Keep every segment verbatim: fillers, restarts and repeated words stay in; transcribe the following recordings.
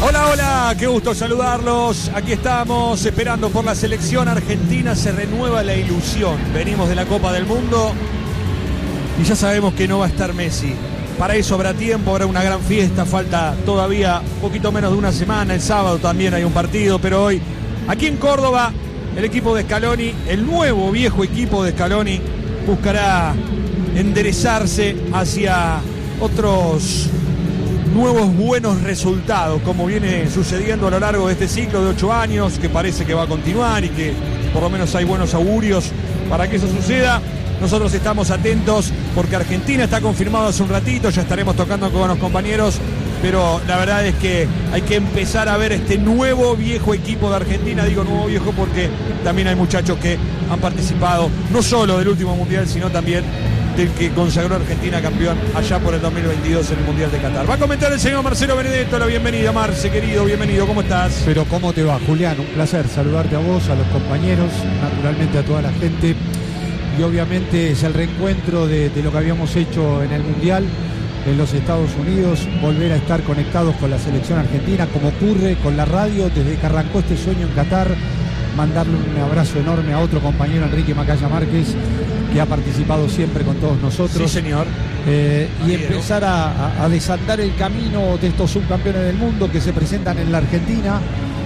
Hola, hola, qué gusto saludarlos. Aquí estamos esperando por la selección argentina. Se renueva la ilusión. Venimos de la Copa del Mundo y ya sabemos que no va a estar Messi. Para eso habrá tiempo, habrá una gran fiesta. Falta todavía un poquito menos de una semana. El sábado también hay un partido, pero hoy aquí en Córdoba el equipo de Scaloni, el nuevo viejo equipo de Scaloni, buscará enderezarse hacia otros nuevos buenos resultados, como viene sucediendo a lo largo de este ciclo de ocho años, que parece que va a continuar y que por lo menos hay buenos augurios para que eso suceda. Nosotros estamos atentos porque Argentina está confirmado hace un ratito, ya estaremos tocando con los compañeros, pero la verdad es que hay que empezar a ver este nuevo viejo equipo de Argentina. Digo nuevo viejo porque también hay muchachos que han participado no solo del último mundial, sino también del que consagró a Argentina campeón allá por el dos mil veintidós en el Mundial de Qatar. Va a comentar el señor Marcelo Benedetto. La bienvenida, Marce, querido, bienvenido, ¿cómo estás? Pero ¿cómo te va, Julián? Un placer saludarte a vos, a los compañeros, naturalmente a toda la gente. Y obviamente es el reencuentro de, de lo que habíamos hecho en el Mundial en los Estados Unidos, volver a estar conectados con la selección argentina, como ocurre con la radio desde que arrancó este sueño en Qatar. Mandarle un abrazo enorme a otro compañero, Enrique Macaya Márquez, que ha participado siempre con todos nosotros. Sí, señor. Eh, y empezar a, a, a desandar el camino de estos subcampeones del mundo que se presentan en la Argentina.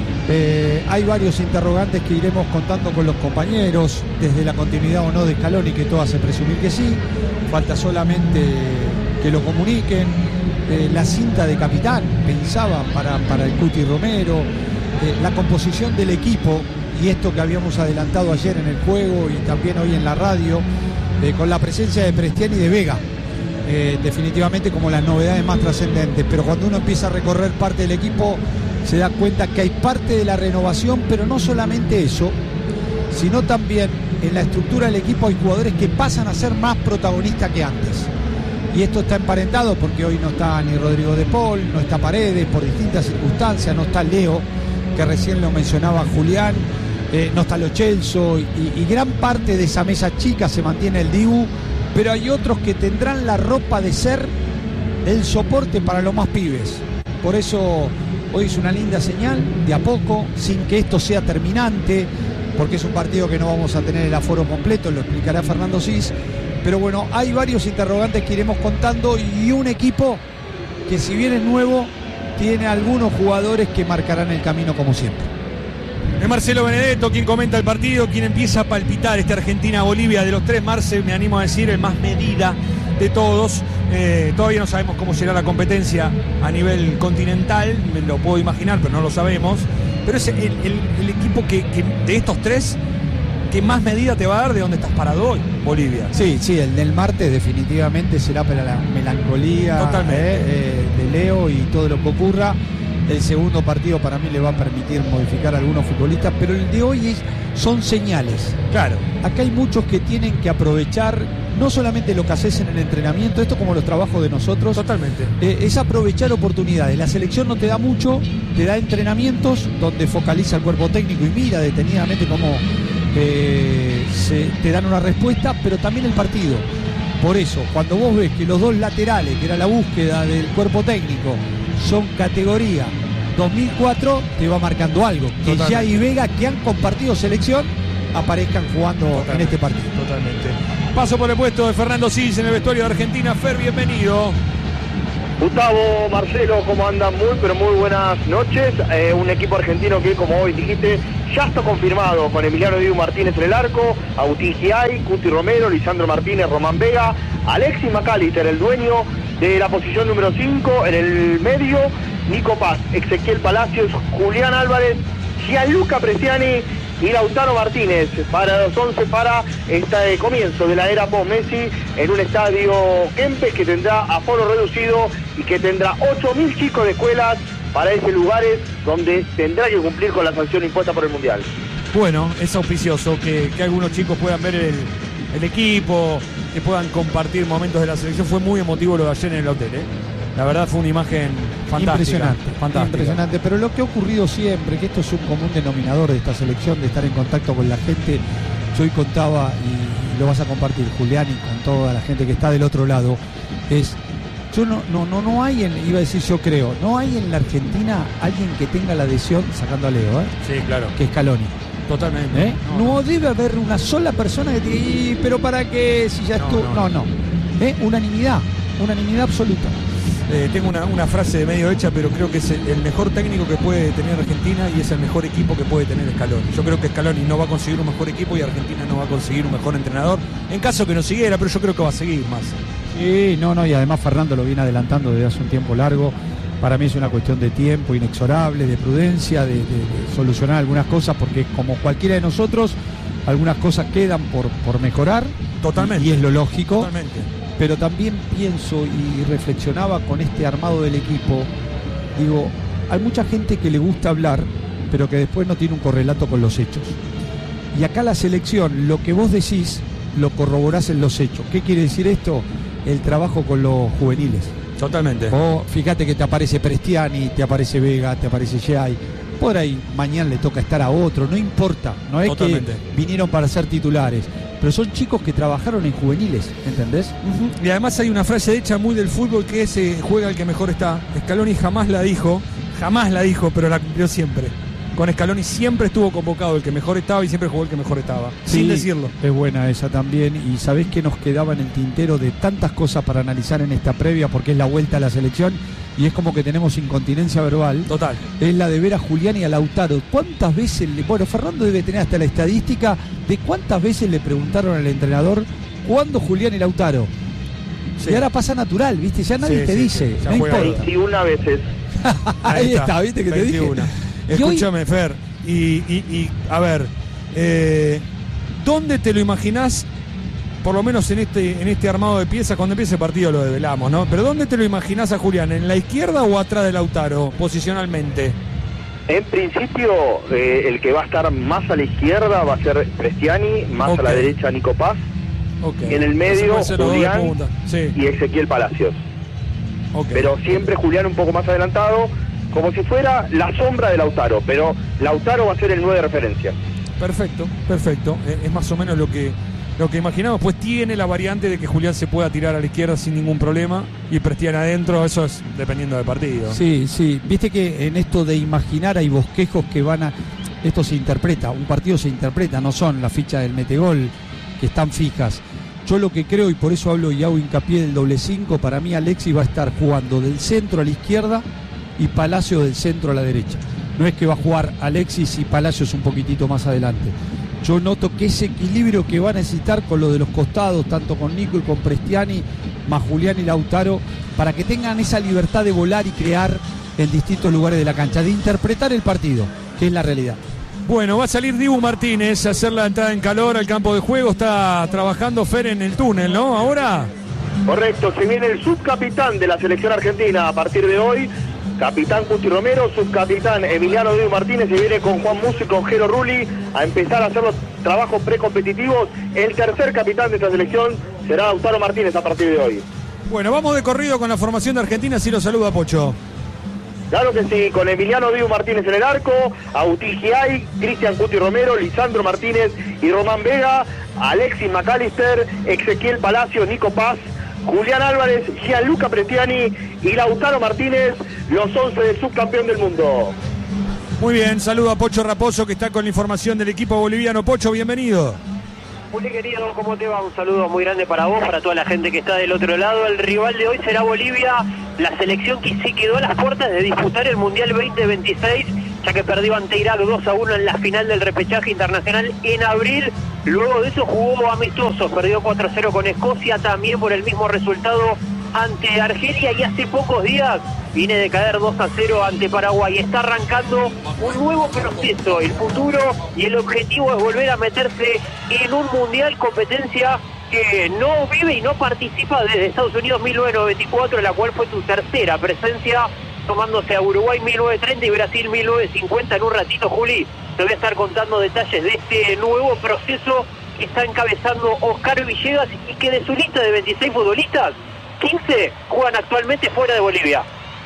Eh, hay varios interrogantes que iremos contando con los compañeros, desde la continuidad o no de Scaloni, que todo hace presumir que sí. Falta solamente que lo comuniquen. Eh, la cinta de capitán, pensaba, para, para el Cuti Romero. Eh, la composición del equipo, y esto que habíamos adelantado ayer en el juego y también hoy en la radio, eh, con la presencia de Prestiani y de Vega, eh, definitivamente como las novedades más trascendentes. Pero cuando uno empieza a recorrer parte del equipo, se da cuenta que hay parte de la renovación, pero no solamente eso, sino también en la estructura del equipo hay jugadores que pasan a ser más protagonistas que antes. Y esto está emparentado porque hoy no está ni Rodrigo de Paul, no está Paredes por distintas circunstancias, no está Leo, que recién lo mencionaba Julián, eh, no está Lo Celso, y, y gran parte de esa mesa chica se mantiene el Dibu, pero hay otros que tendrán la ropa de ser el soporte para los más pibes. Por eso hoy es una linda señal, de a poco, sin que esto sea terminante, porque es un partido que no vamos a tener el aforo completo, lo explicará Fernando Cis, pero bueno, hay varios interrogantes que iremos contando y un equipo que, si bien es nuevo, tiene algunos jugadores que marcarán el camino como siempre. Es Marcelo Benedetto quien comenta el partido, quien empieza a palpitar este Argentina-Bolivia. De los tres, Marce, me animo a decir, el más medida de todos. Eh, todavía no sabemos cómo será la competencia a nivel continental, me lo puedo imaginar, pero no lo sabemos. Pero es el, el, el equipo que, que de estos tres que más medida te va a dar de dónde estás parado hoy, Bolivia. Sí, sí, el del martes definitivamente será para la melancolía Totalmente. Eh, eh, de Leo y todo lo que ocurra. El segundo partido para mí le va a permitir modificar a algunos futbolistas, pero el de hoy es, son señales. Claro. Acá hay muchos que tienen que aprovechar no solamente lo que haces en el entrenamiento, esto como los trabajos de nosotros. Totalmente. Eh, es aprovechar oportunidades. La selección no te da mucho, te da entrenamientos donde focaliza el cuerpo técnico y mira detenidamente cómo eh, se, te dan una respuesta, pero también el partido. Por eso, cuando vos ves que los dos laterales, que era la búsqueda del cuerpo técnico, son categoría dos mil cuatro, te va marcando algo. Que Totalmente. ya y Vega, que han compartido selección, aparezcan jugando Totalmente. en este partido. Totalmente. Paso por el puesto de Fernando Cis en el vestuario de Argentina. Fer, bienvenido. Gustavo, Marcelo, ¿cómo andan? Muy, pero muy buenas noches. Eh, un equipo argentino que, como hoy dijiste, ya está confirmado con Emiliano Dibu Martínez en el arco, Agustín Giai, Cuti Romero, Lisandro Martínez, Román Vega, Alexis McAllister, el dueño de la posición número cinco, en el medio, Nico Paz, Ezequiel Palacios, Julián Álvarez, Gianluca Prestiani y Lautaro Martínez para los once para este comienzo de la era post-Messi en un estadio Kempes que tendrá aforo reducido y que tendrá ocho mil chicos de escuelas para esos lugares donde tendrá que cumplir con la sanción impuesta por el Mundial. Bueno, es auspicioso que, que algunos chicos puedan ver el, el equipo, que puedan compartir momentos de la selección. Fue muy emotivo lo de ayer en el hotel, ¿eh? La verdad fue una imagen fantástica. Impresionante, fantástica. impresionante. Pero lo que ha ocurrido siempre, que esto es un común denominador de esta selección, de estar en contacto con la gente. Yo hoy contaba, y lo vas a compartir, Julián, y con toda la gente que está del otro lado, es Yo no, no, no, no hay en, iba a decir yo creo, no hay en la Argentina alguien que tenga la adhesión, sacando a Leo, ¿eh? Sí, claro. Que Scaloni. Totalmente. ¿Eh? No, no debe haber una sola persona que te diga, pero ¿para qué? Si ya no, estuvo. No, no. no. ¿Eh? Unanimidad, unanimidad absoluta. Eh, tengo una, una frase de medio hecha, pero creo que es el, el mejor técnico que puede tener Argentina y es el mejor equipo que puede tener Scaloni. Yo creo que Scaloni no va a conseguir un mejor equipo y Argentina no va a conseguir un mejor entrenador, en caso que no siguiera, pero yo creo que va a seguir más. Sí, no, no, y además Fernando lo viene adelantando desde hace un tiempo largo. Para mí es una cuestión de tiempo inexorable, de prudencia, de, de, de solucionar algunas cosas, porque como cualquiera de nosotros, algunas cosas quedan por, por mejorar. Totalmente. Y, y es lo lógico. Totalmente. Pero también pienso y reflexionaba con este armado del equipo, digo, hay mucha gente que le gusta hablar, pero que después no tiene un correlato con los hechos. Y acá la selección, lo que vos decís, lo corroborás en los hechos. ¿Qué quiere decir esto? El trabajo con los juveniles. Totalmente. O fíjate que te aparece Prestiani, te aparece Vega, te aparece Giai. Por ahí mañana le toca estar a otro, no importa. No es Totalmente. Que vinieron para ser titulares. Pero son chicos que trabajaron en juveniles, ¿entendés? Uh-huh. Y además hay una frase hecha muy del fútbol que es eh, juega el que mejor está. Scaloni jamás la dijo, jamás la dijo, pero la cumplió siempre. Con Scaloni siempre estuvo convocado el que mejor estaba y siempre jugó el que mejor estaba, sí, sin decirlo. Es buena esa también. Y sabés que nos quedaba en el tintero de tantas cosas para analizar en esta previa, porque es la vuelta a la selección y es como que tenemos incontinencia verbal. Total. Es la de ver a Julián y a Lautaro. ¿Cuántas veces le... Bueno, Fernando debe tener hasta la estadística de cuántas veces le preguntaron al entrenador ¿cuándo Julián y Lautaro? Sí. Y ahora pasa natural, ¿viste? Ya nadie sí, te sí, dice. Sí. No importa. veintiuna veces. Ahí, Ahí está. está, ¿viste que veintiuna. Te dije? Escúchame, hoy... Fer, y, y, y a ver, eh, ¿dónde te lo imaginás? Por lo menos en este, en este armado de piezas, cuando empiece el partido lo develamos, ¿no? Pero ¿dónde te lo imaginás a Julián? ¿En la izquierda o atrás de Lautaro, posicionalmente? En principio, eh, el que va a estar más a la izquierda va a ser Prestiani, más okay. a la derecha Nico Paz. Okay. En el medio, Julián sí. y Ezequiel Palacios. Okay. Pero siempre Julián un poco más adelantado, como si fuera la sombra de Lautaro, pero Lautaro va a ser el nueve de referencia. Perfecto, perfecto. Es más o menos lo que lo que imaginamos. Pues tiene la variante de que Julián se pueda tirar a la izquierda sin ningún problema y Prestiani adentro, eso es dependiendo del partido. Sí, sí. Viste que en esto de imaginar hay bosquejos que van a... Esto se interpreta, un partido se interpreta, no son las fichas del metegol que están fijas. Yo lo que creo, y por eso hablo y hago hincapié del doble cinco, para mí Alexis va a estar jugando del centro a la izquierda y Palacio del centro a la derecha. No es que va a jugar Alexis y Palacios un poquitito más adelante. Yo noto que ese equilibrio que va a necesitar con lo de los costados, tanto con Nico y con Prestiani, más Julián y Lautaro, para que tengan esa libertad de volar y crear en distintos lugares de la cancha, de interpretar el partido, que es la realidad. Bueno, va a salir Dibu Martínez a hacer la entrada en calor al campo de juego. Está trabajando Fer en el túnel, ¿no? Ahora. Correcto, se viene el subcapitán de la selección argentina a partir de hoy. Capitán Cuti Romero, subcapitán Emiliano Dibu Martínez, se viene con Juan Musso y con Jero Rulli a empezar a hacer los trabajos precompetitivos. El tercer capitán de esta selección será Lautaro Martínez a partir de hoy. Bueno, vamos de corrido con la formación de Argentina, si lo saluda Pocho. Claro que sí, con Emiliano Dibu Martínez en el arco, Agustín Giai, Cristian Cuti Romero, Lisandro Martínez y Román Vega, Alexis McAllister, Ezequiel Palacio, Nico Paz, Julián Álvarez, Gianluca Prestiani y Lautaro Martínez, los once del subcampeón del mundo. Muy bien, saludo a Pocho Raposo que está con la información del equipo boliviano. Pocho, bienvenido. Muy querido, ¿cómo te va? Un saludo muy grande para vos, para toda la gente que está del otro lado. El rival de hoy será Bolivia, la selección que se quedó a las puertas de disputar el Mundial veinte veintiséis, ya que perdió ante Irak dos a uno en la final del repechaje internacional en abril. Luego de eso jugó amistosos, perdió cuatro a cero con Escocia, también por el mismo resultado ante Argelia, y hace pocos días viene de caer dos a cero ante Paraguay. Está arrancando un nuevo proceso, el futuro y el objetivo es volver a meterse en un mundial, competencia que no vive y no participa desde Estados Unidos mil novecientos noventa y cuatro, en la cual fue su tercera presencia, tomándose a Uruguay mil novecientos treinta y Brasil mil novecientos cincuenta. En un ratito, Juli, te voy a estar contando detalles de este nuevo proceso que está encabezando Oscar Villegas y que de su lista de veintiséis futbolistas, quince juegan actualmente fuera de Bolivia.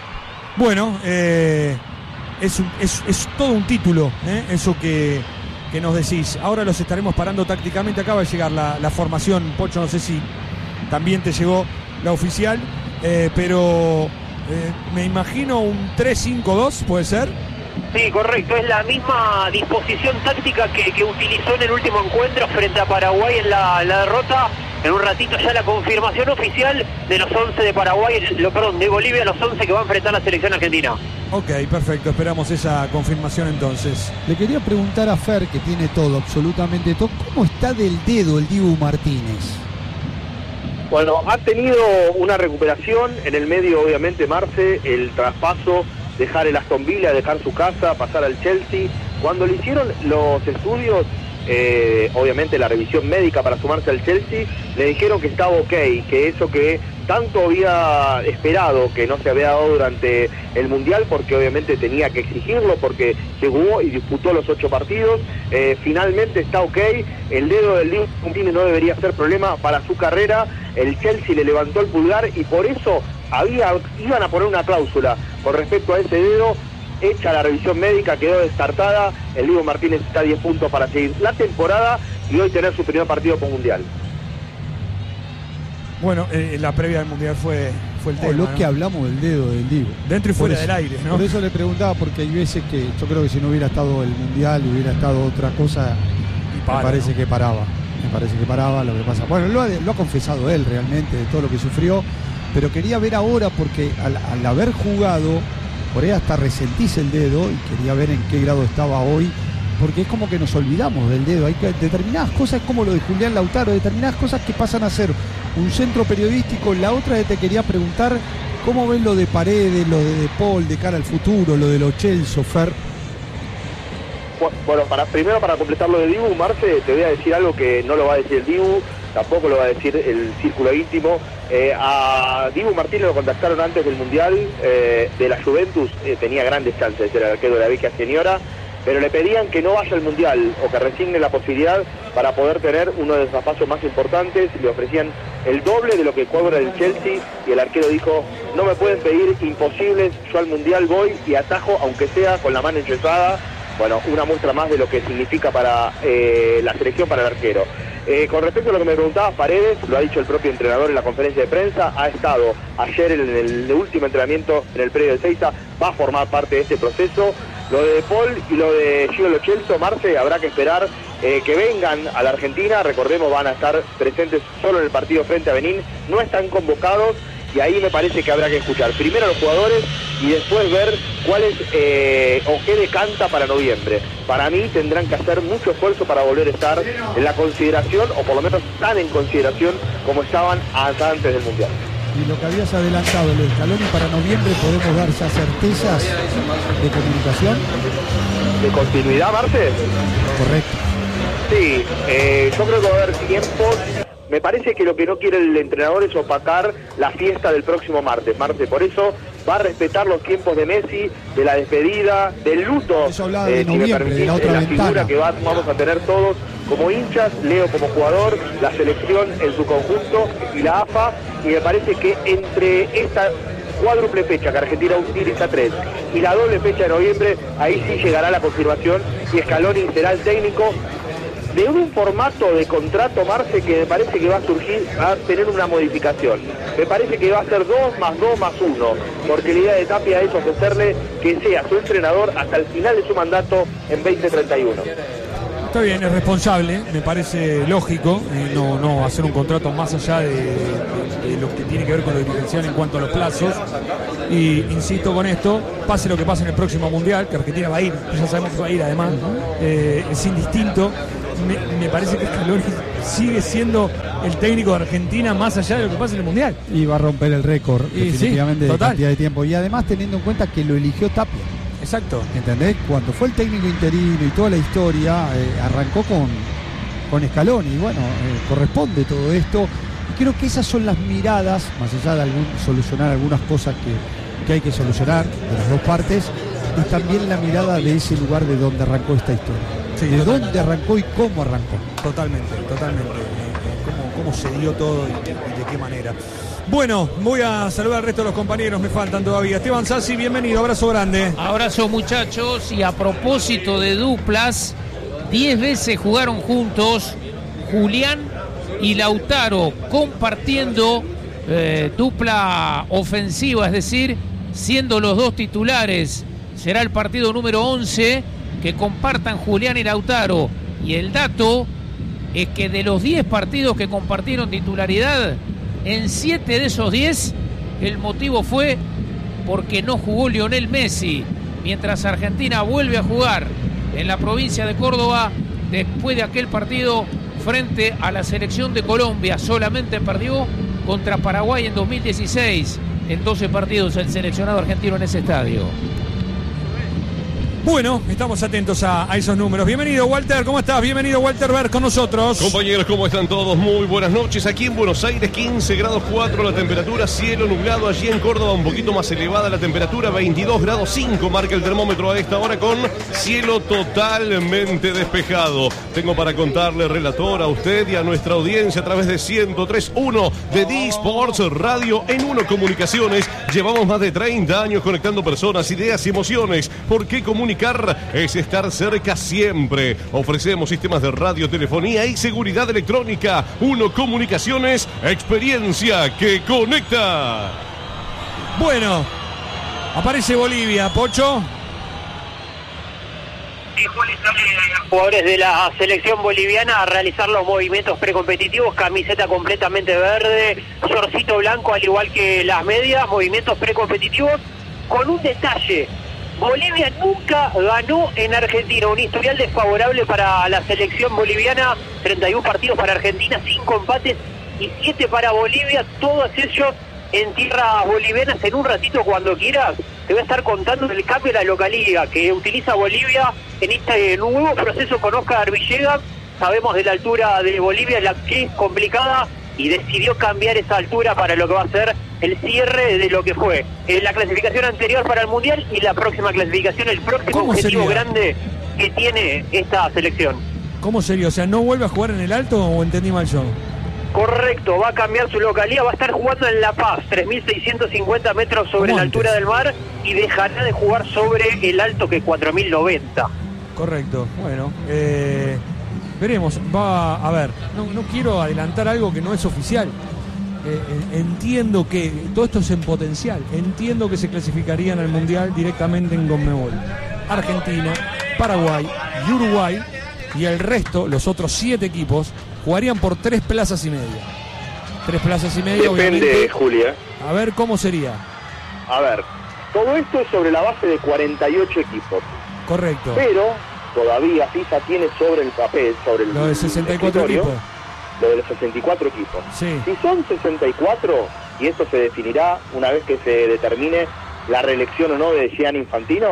Bueno, eh, es, un, es, es todo un título, ¿eh? Eso que, que nos decís. Ahora los estaremos parando tácticamente. Acaba de llegar la, la formación, Pocho, no sé si también te llegó la oficial. eh, pero eh, me imagino un tres cinco dos, ¿puede ser? Sí, correcto, es la misma disposición táctica que, que utilizó en el último encuentro frente a Paraguay en la, en la derrota. En un ratito ya la confirmación oficial de los once de Paraguay, lo, perdón, de Bolivia, los once que va a enfrentar la selección argentina. Ok, perfecto, esperamos esa confirmación entonces. Le quería preguntar a Fer, que tiene todo, absolutamente todo, ¿cómo está del dedo el Dibu Martínez? Bueno, ha tenido una recuperación en el medio, obviamente, Marce, el traspaso, dejar el Aston Villa, dejar su casa, pasar al Chelsea. Cuando le hicieron los estudios, eh, obviamente la revisión médica para sumarse al Chelsea, le dijeron que estaba ok, que eso que tanto había esperado, que no se había dado durante el Mundial, porque obviamente tenía que exigirlo, porque se jugó y disputó los ocho partidos, eh, finalmente está ok, el dedo del Dibu Martínez no debería ser problema para su carrera, el Chelsea le levantó el pulgar y por eso había, iban a poner una cláusula con respecto a ese dedo. Hecha la revisión médica, quedó descartada, el Dibu Martínez está a diez puntos para seguir la temporada y hoy tener su primer partido con Mundial. Bueno, eh, la previa del Mundial fue, fue el tema, oh, lo ¿no? que hablamos del dedo del Dibu. Dentro y fuera eso, del aire, ¿no? Por eso le preguntaba, porque hay veces que yo creo que si no hubiera estado el Mundial, hubiera estado otra cosa, para, me parece ¿no? que paraba. Me parece que paraba, lo que pasa. Bueno, lo ha, lo ha confesado él realmente, de todo lo que sufrió, pero quería ver ahora, porque al, al haber jugado, por ahí hasta resentís el dedo y quería ver en qué grado estaba hoy, porque es como que nos olvidamos del dedo. Hay que, determinadas cosas, como lo de Julián Lautaro, determinadas cosas que pasan a ser un centro periodístico. La otra que te quería preguntar, ¿cómo ves lo de Paredes, lo de De Paul de cara al futuro, lo de Lo Celso, Fer? Bueno, para, primero para completar lo de Dibu, Marce, te voy a decir algo que no lo va a decir el Dibu, tampoco lo va a decir el círculo íntimo. Eh, a Dibu Martínez lo contactaron antes del Mundial eh, de la Juventus, eh, tenía grandes chances, era el arquero de la vieja señora, pero le pedían que no vaya al Mundial o que resigne la posibilidad para poder tener uno de los traspasos más importantes. Le ofrecían el doble de lo que cobra el Chelsea y el arquero dijo: no me pueden pedir imposibles, yo al Mundial voy y atajo, aunque sea con la mano enyesada. Bueno, una muestra más de lo que significa para eh, la selección, para el arquero. Eh, con respecto a lo que me preguntaba Paredes, lo ha dicho el propio entrenador en la conferencia de prensa, ha estado ayer en el, el último entrenamiento en el predio de Seiza, va a formar parte de este proceso. Lo de De Paul y lo de Gio Lo Celso, Marce, habrá que esperar eh, que vengan a la Argentina. Recordemos, van a estar presentes solo en el partido frente a Benín, no están convocados. Y ahí me parece que habrá que escuchar primero a los jugadores y después ver cuál es eh, o qué decanta para noviembre. Para mí tendrán que hacer mucho esfuerzo para volver a estar en la consideración, o por lo menos tan en consideración como estaban hasta antes del Mundial. Y lo que habías adelantado, lo de Scaloni, para noviembre podemos dar ya certezas de comunicación. ¿De continuidad, Marce? Correcto. Sí, eh, yo creo que va a haber tiempos. Me parece que lo que no quiere el entrenador es opacar la fiesta del próximo martes. Martes, por eso va a respetar los tiempos de Messi, de la despedida, del luto, eso hablaba de eh, noviembre, si me permitís, de la otra la ventana. figura que va, vamos a tener todos como hinchas, Leo como jugador, la selección en su conjunto y la A F A. Y me parece que entre esta cuádruple fecha que Argentina utiliza tres y la doble fecha de noviembre, ahí sí llegará la confirmación y Scaloni será el técnico de un formato de contrato, Marce, que me parece que va a surgir, va a tener una modificación. Me parece que va a ser dos más dos más uno, porque la idea de Tapia es ofrecerle que sea su entrenador hasta el final de su mandato en veinte treinta y uno. Está bien, es responsable, me parece lógico, eh, no, no hacer un contrato más allá de, de, de lo que tiene que ver con lo dirigencial en cuanto a los plazos. Y insisto con esto, pase lo que pase en el próximo Mundial, que Argentina va a ir, ya sabemos que va a ir además, eh, es indistinto. Me, me parece que Scaloni sigue siendo el técnico de Argentina más allá de lo que pasa en el Mundial. Y va a romper el récord, y definitivamente, sí, de cantidad de tiempo. Y además teniendo en cuenta que lo eligió Tapia. Exacto. ¿Entendés? Cuando fue el técnico interino y toda la historia, eh, arrancó con, con Scaloni. Y bueno, eh, corresponde todo esto. Y creo que esas son las miradas, más allá de algún, solucionar algunas cosas que, que hay que solucionar de las dos partes, es también la mirada de ese lugar de donde arrancó esta historia. Sí, de totalmente. Dónde arrancó y cómo arrancó. Totalmente, totalmente. Eh, cómo, cómo se dio todo y, y de qué manera. Bueno, voy a saludar al resto de los compañeros, me faltan todavía. Esteban Sassi, bienvenido, abrazo grande. Abrazo, muchachos, y a propósito de duplas, diez veces jugaron juntos Julián y Lautaro, compartiendo eh, dupla ofensiva, es decir, siendo los dos titulares. Será el partido número once que compartan Julián y Lautaro. Y el dato es que de los diez partidos que compartieron titularidad, en siete de esos diez el motivo fue porque no jugó Lionel Messi, mientras Argentina vuelve a jugar en la provincia de Córdoba después de aquel partido frente a la selección de Colombia. Solamente perdió contra Paraguay en dos mil dieciséis, en doce partidos el seleccionado argentino en ese estadio. Bueno, estamos atentos a, a esos números. Bienvenido, Walter, ¿cómo estás? Bienvenido, Walter Ver, con nosotros. Compañeros, ¿cómo están todos? Muy buenas noches. Aquí en Buenos Aires, quince grados cuatro la temperatura, cielo nublado. Allí en Córdoba, un poquito más elevada la temperatura, veintidós grados cinco marca el termómetro a esta hora, con cielo totalmente despejado. Tengo para contarle, relator, a usted y a nuestra audiencia a través de ciento tres punto uno de D-Sports Radio en Uno Comunicaciones. Llevamos más de treinta años conectando personas, ideas y emociones. ¿Por qué comunicar? Es estar cerca siempre. Ofrecemos sistemas de radio, telefonía y seguridad electrónica. Uno Comunicaciones, experiencia que conecta. Bueno, aparece Bolivia, Pocho. Jugadores de la selección boliviana a realizar los movimientos precompetitivos, camiseta completamente verde, shortcito blanco al igual que las medias, movimientos precompetitivos con un detalle. Bolivia nunca ganó en Argentina, un historial desfavorable para la selección boliviana, treinta y uno partidos para Argentina, cinco empates y siete para Bolivia, todos ellos en tierras bolivianas. En un ratito, cuando quieras, te voy a estar contando el cambio de la localidad que utiliza Bolivia en este nuevo proceso con Oscar Villegas. Sabemos de la altura de Bolivia, la que es complicada, y decidió cambiar esa altura para lo que va a ser el cierre de lo que fue en la clasificación anterior para el Mundial y la próxima clasificación, el próximo objetivo sería grande que tiene esta selección. ¿Cómo sería? O sea, ¿no vuelve a jugar en el Alto o entendí mal yo? Correcto, va a cambiar su localidad, va a estar jugando en La Paz, tres mil seiscientos cincuenta metros sobre la altura del mar, y dejará de jugar sobre el Alto, que es cuatro mil noventa. Correcto, bueno, eh, veremos. Va a ver, no, no quiero adelantar algo que no es oficial. Eh, entiendo que todo esto es en potencial. Entiendo que se clasificarían al Mundial directamente en Conmebol. Argentina, Paraguay y Uruguay, y el resto, los otros siete equipos, jugarían por tres plazas y media. Tres plazas y media. Depende, Julia. A ver cómo sería. A ver, todo esto es sobre la base de cuarenta y ocho equipos. Correcto. Pero todavía FIFA tiene sobre el papel, sobre el lo de sesenta y cuatro equipos. Lo de los sesenta y cuatro equipos. Sí. Si son sesenta y cuatro, y esto se definirá una vez que se determine la reelección o no de Gianni Infantino,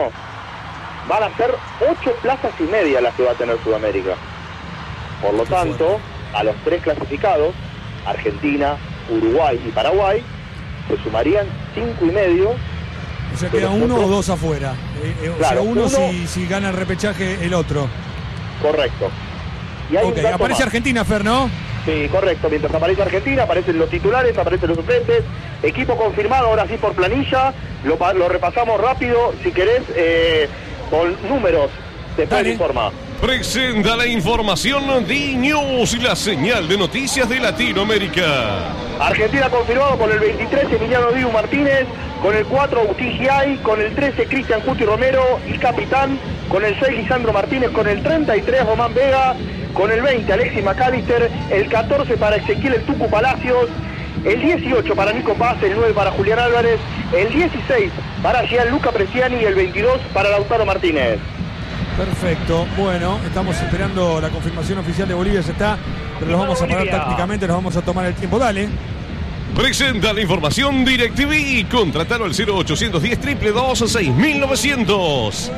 van a ser ocho plazas y media las que va a tener Sudamérica. Por lo Qué tanto, fuerte. A los tres clasificados, Argentina, Uruguay y Paraguay, se sumarían cinco y medio. O sea, queda uno otros... o dos afuera. Eh, eh, claro, o sea, uno, uno... Si, si gana el repechaje, el otro. Correcto. Y hay okay, aparece más. Argentina, Fer, ¿no? Sí, correcto. Mientras aparece Argentina, aparecen los titulares, aparecen los suplentes. Equipo confirmado, ahora sí por planilla. Lo, lo repasamos rápido, si querés, eh, con números. Después de informar. Presenta la información D-News y la señal de noticias de Latinoamérica. Argentina confirmado con el veintitrés Emiliano Dibu Martínez, con el cuatro Agustín Giai, con el trece Cristian Cuti Romero y capitán, con el seis Lisandro Martínez, con el treinta y tres Román Vega, con el veinte Alexis McAllister, el catorce para Ezequiel El Tucu Palacios, el dieciocho para Nico Paz, el nueve para Julián Álvarez, el dieciséis para Gianluca Preciani y el veintidós para Lautaro Martínez. Perfecto, bueno, estamos esperando la confirmación oficial de Bolivia, ya está, pero los vamos a parar tácticamente, nos vamos a tomar el tiempo, dale. Presenta la información DirecTV, contratalo al cero ochocientos diez, dos dos, seis mil novecientos.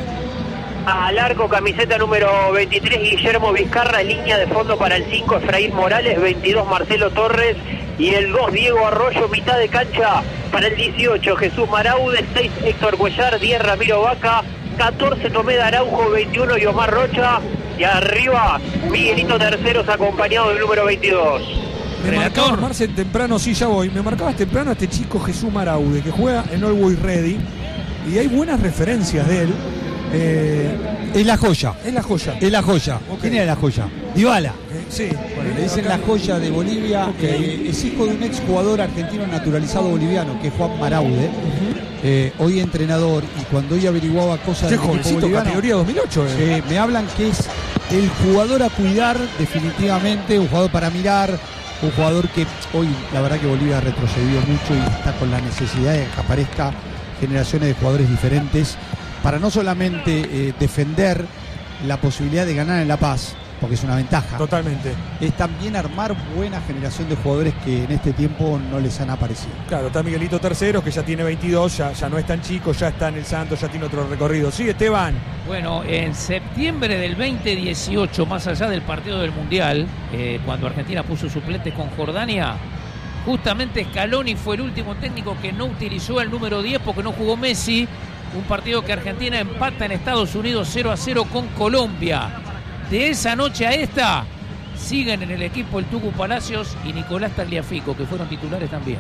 Al arco, camiseta número veintitrés, Guillermo Vizcarra, línea de fondo para el cinco, Efraín Morales, veintidós, Marcelo Torres, y el dos, Diego Arroyo, mitad de cancha para el dieciocho, Jesús Maraude, seis, Héctor Cuellar, diez, Ramiro Vaca, catorce, Tomé Araujo, veintiuno, y Omar Rocha, y arriba, Miguelito Terceros, acompañado del número veintidós. Me marcabas, Marce, temprano, sí, ya voy, me marcabas temprano a este chico Jesús Maraude, que juega en Always Ready, y hay buenas referencias de él. Eh, es la joya. Es la joya. Es la joya. Okay. ¿Quién era la joya? Dybala. Eh, sí. Bueno, le dicen la joya de Bolivia. Okay. Eh, es hijo de un exjugador argentino naturalizado boliviano, que es Juan Maraude. Uh-huh. eh, hoy entrenador. Y cuando hoy averiguaba cosas Qué del equipo jovencito, boliviano, categoría dos mil ocho. Eh. eh, me hablan que es el jugador a cuidar definitivamente, un jugador para mirar, un jugador que hoy la verdad que Bolivia ha retrocedido mucho y está con la necesidad de que aparezca generaciones de jugadores diferentes para no solamente eh, defender la posibilidad de ganar en La Paz, porque es una ventaja. Totalmente. Es también armar buena generación de jugadores que en este tiempo no les han aparecido. Claro, está Miguelito Terceros, que ya tiene veintidós, ya, ya no es tan chico, ya está en el Santos, ya tiene otro recorrido. Sí, Esteban. Bueno, en septiembre del veinte dieciocho, más allá del partido del Mundial, eh, cuando Argentina puso suplentes con Jordania, justamente Scaloni fue el último técnico que no utilizó el número diez porque no jugó Messi. Un partido que Argentina empata en Estados Unidos cero a cero con Colombia. De esa noche a esta, siguen en el equipo el Tucu Palacios y Nicolás Tagliafico, que fueron titulares también.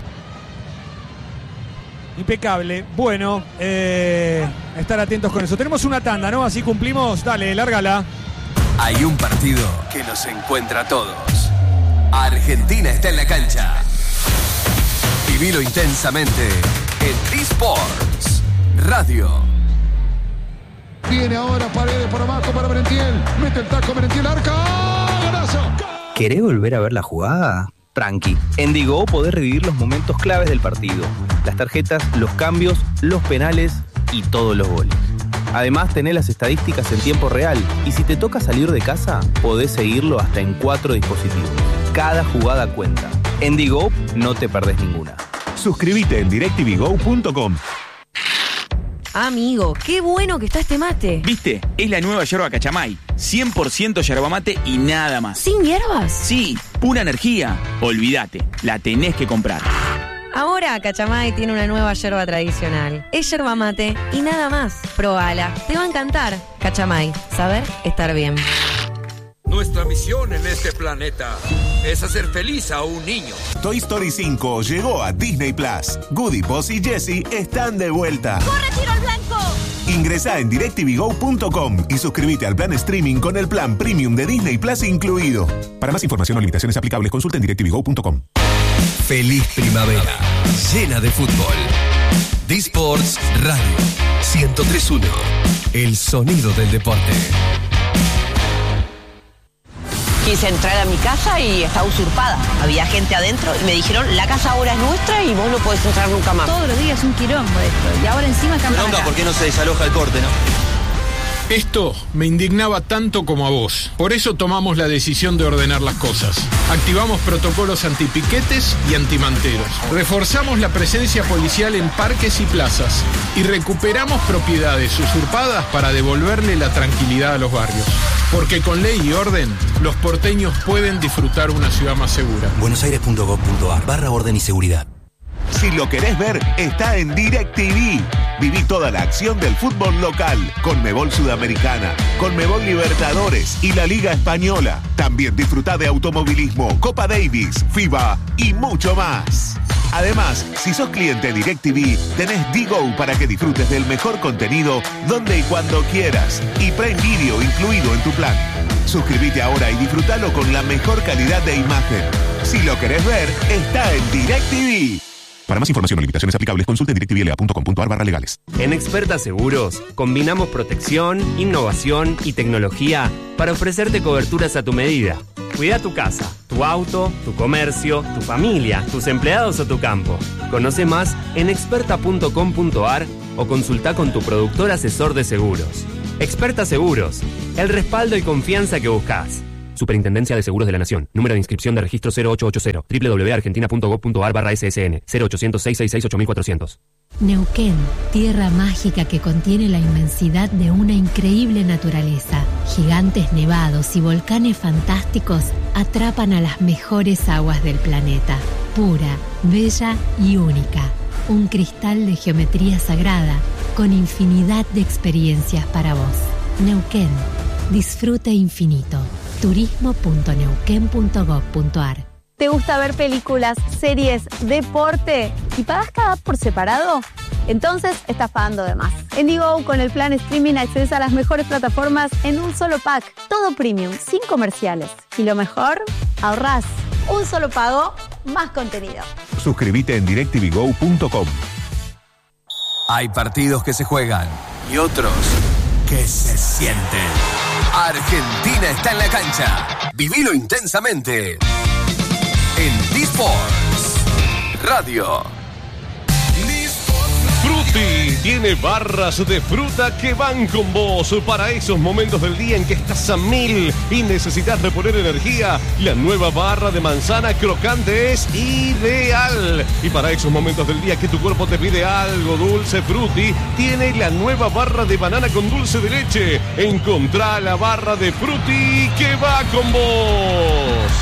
Impecable. Bueno, eh, estar atentos con eso. Tenemos una tanda, ¿no? Así cumplimos. Dale, lárgala. Hay un partido que nos encuentra a todos. Argentina está en la cancha. Vivilo intensamente en T-Sports Radio. Viene ahora Paredes por abajo para Merentiel. Mete el taco Merentiel, arca. ¡Golazo! ¿Querés volver a ver la jugada? Tranqui. En Digo podés revivir los momentos claves del partido. Las tarjetas, los cambios, los penales y todos los goles. Además, tenés las estadísticas en tiempo real. Y si te toca salir de casa, podés seguirlo hasta en cuatro dispositivos. Cada jugada cuenta. En Digo no te perdés ninguna. Suscríbete en directv go punto com. Amigo, qué bueno que está este mate. ¿Viste? Es la nueva yerba Cachamay. cien por ciento yerba mate y nada más. ¿Sin hierbas? Sí, pura energía. Olvídate, la tenés que comprar. Ahora Cachamay tiene una nueva yerba tradicional. Es yerba mate y nada más. Probala, te va a encantar. Cachamay, saber estar bien. Nuestra misión en este planeta es hacer feliz a un niño. Toy Story cinco llegó a Disney Plus. Woody, Buzz y Jessie están de vuelta. ¡Corre, tiro al blanco! Ingresá en directv go punto com y suscríbete al plan streaming con el plan premium de Disney Plus incluido. Para más información o limitaciones aplicables, consulta en directv go punto com. Feliz primavera, llena de fútbol. T-Sports Radio ciento tres punto uno. El sonido del deporte. Quise entrar a mi casa y estaba usurpada. Había gente adentro y me dijeron, la casa ahora es nuestra y vos no podés entrar nunca más. Todos los días un quilombo esto. Y ahora encima cambian acá. ¿Por qué no se desaloja el corte, no? Esto me indignaba tanto como a vos. Por eso tomamos la decisión de ordenar las cosas. Activamos protocolos antipiquetes y antimanteros. Reforzamos la presencia policial en parques y plazas. Y recuperamos propiedades usurpadas para devolverle la tranquilidad a los barrios. Porque con ley y orden, los porteños pueden disfrutar una ciudad más segura. buenosaires punto gov punto ar barra orden y seguridad. Si lo querés ver, está en DirecTV. Viví toda la acción del fútbol local, Conmebol Sudamericana, Conmebol Libertadores y la Liga Española. También disfrutá de automovilismo, Copa Davis, FIBA y mucho más. Además, si sos cliente DirecTV, tenés Digo para que disfrutes del mejor contenido donde y cuando quieras. Y Prime Video incluido en tu plan. Suscríbete ahora y disfrutalo con la mejor calidad de imagen. Si lo querés ver, está en DirecTV. Para más información o limitaciones aplicables, consulta en directvla punto com punto ar barra legales. En Experta Seguros, combinamos protección, innovación y tecnología para ofrecerte coberturas a tu medida. Cuida tu casa, tu auto, tu comercio, tu familia, tus empleados o tu campo. Conoce más en experta punto com punto ar o consulta con tu productor asesor de seguros. Experta Seguros, el respaldo y confianza que buscas. Superintendencia de Seguros de la Nación. Número de inscripción de registro cero ocho ocho cero. doble u doble u doble u punto argentina punto gov punto ar barra ese ese ene. cero ochocientos, seiscientos sesenta y seis, ocho mil cuatrocientos. Neuquén, tierra mágica que contiene la inmensidad de una increíble naturaleza. Gigantes nevados y volcanes fantásticos atrapan a las mejores aguas del planeta. Pura, bella y única. Un cristal de geometría sagrada con infinidad de experiencias para vos. Neuquén, disfrute infinito. turismo punto neuquén punto gov punto ar. ¿Te gusta ver películas, series, deporte y pagas cada app por separado? Entonces estás pagando de más. En Digo, con el plan streaming accedes a las mejores plataformas en un solo pack. Todo premium, sin comerciales. Y lo mejor, ahorrás. Un solo pago, más contenido. Suscríbete en direct t v go punto com. Hay partidos que se juegan y otros que se sienten. Argentina está en la cancha. Vivilo intensamente en D-Sports Radio. Frutti tiene barras de fruta que van con vos para esos momentos del día en que estás a mil y necesitas reponer energía. La nueva barra de manzana crocante es ideal. Y para esos momentos del día que tu cuerpo te pide algo dulce, Frutti tiene la nueva barra de banana con dulce de leche. Encontrá la barra de Frutti que va con vos.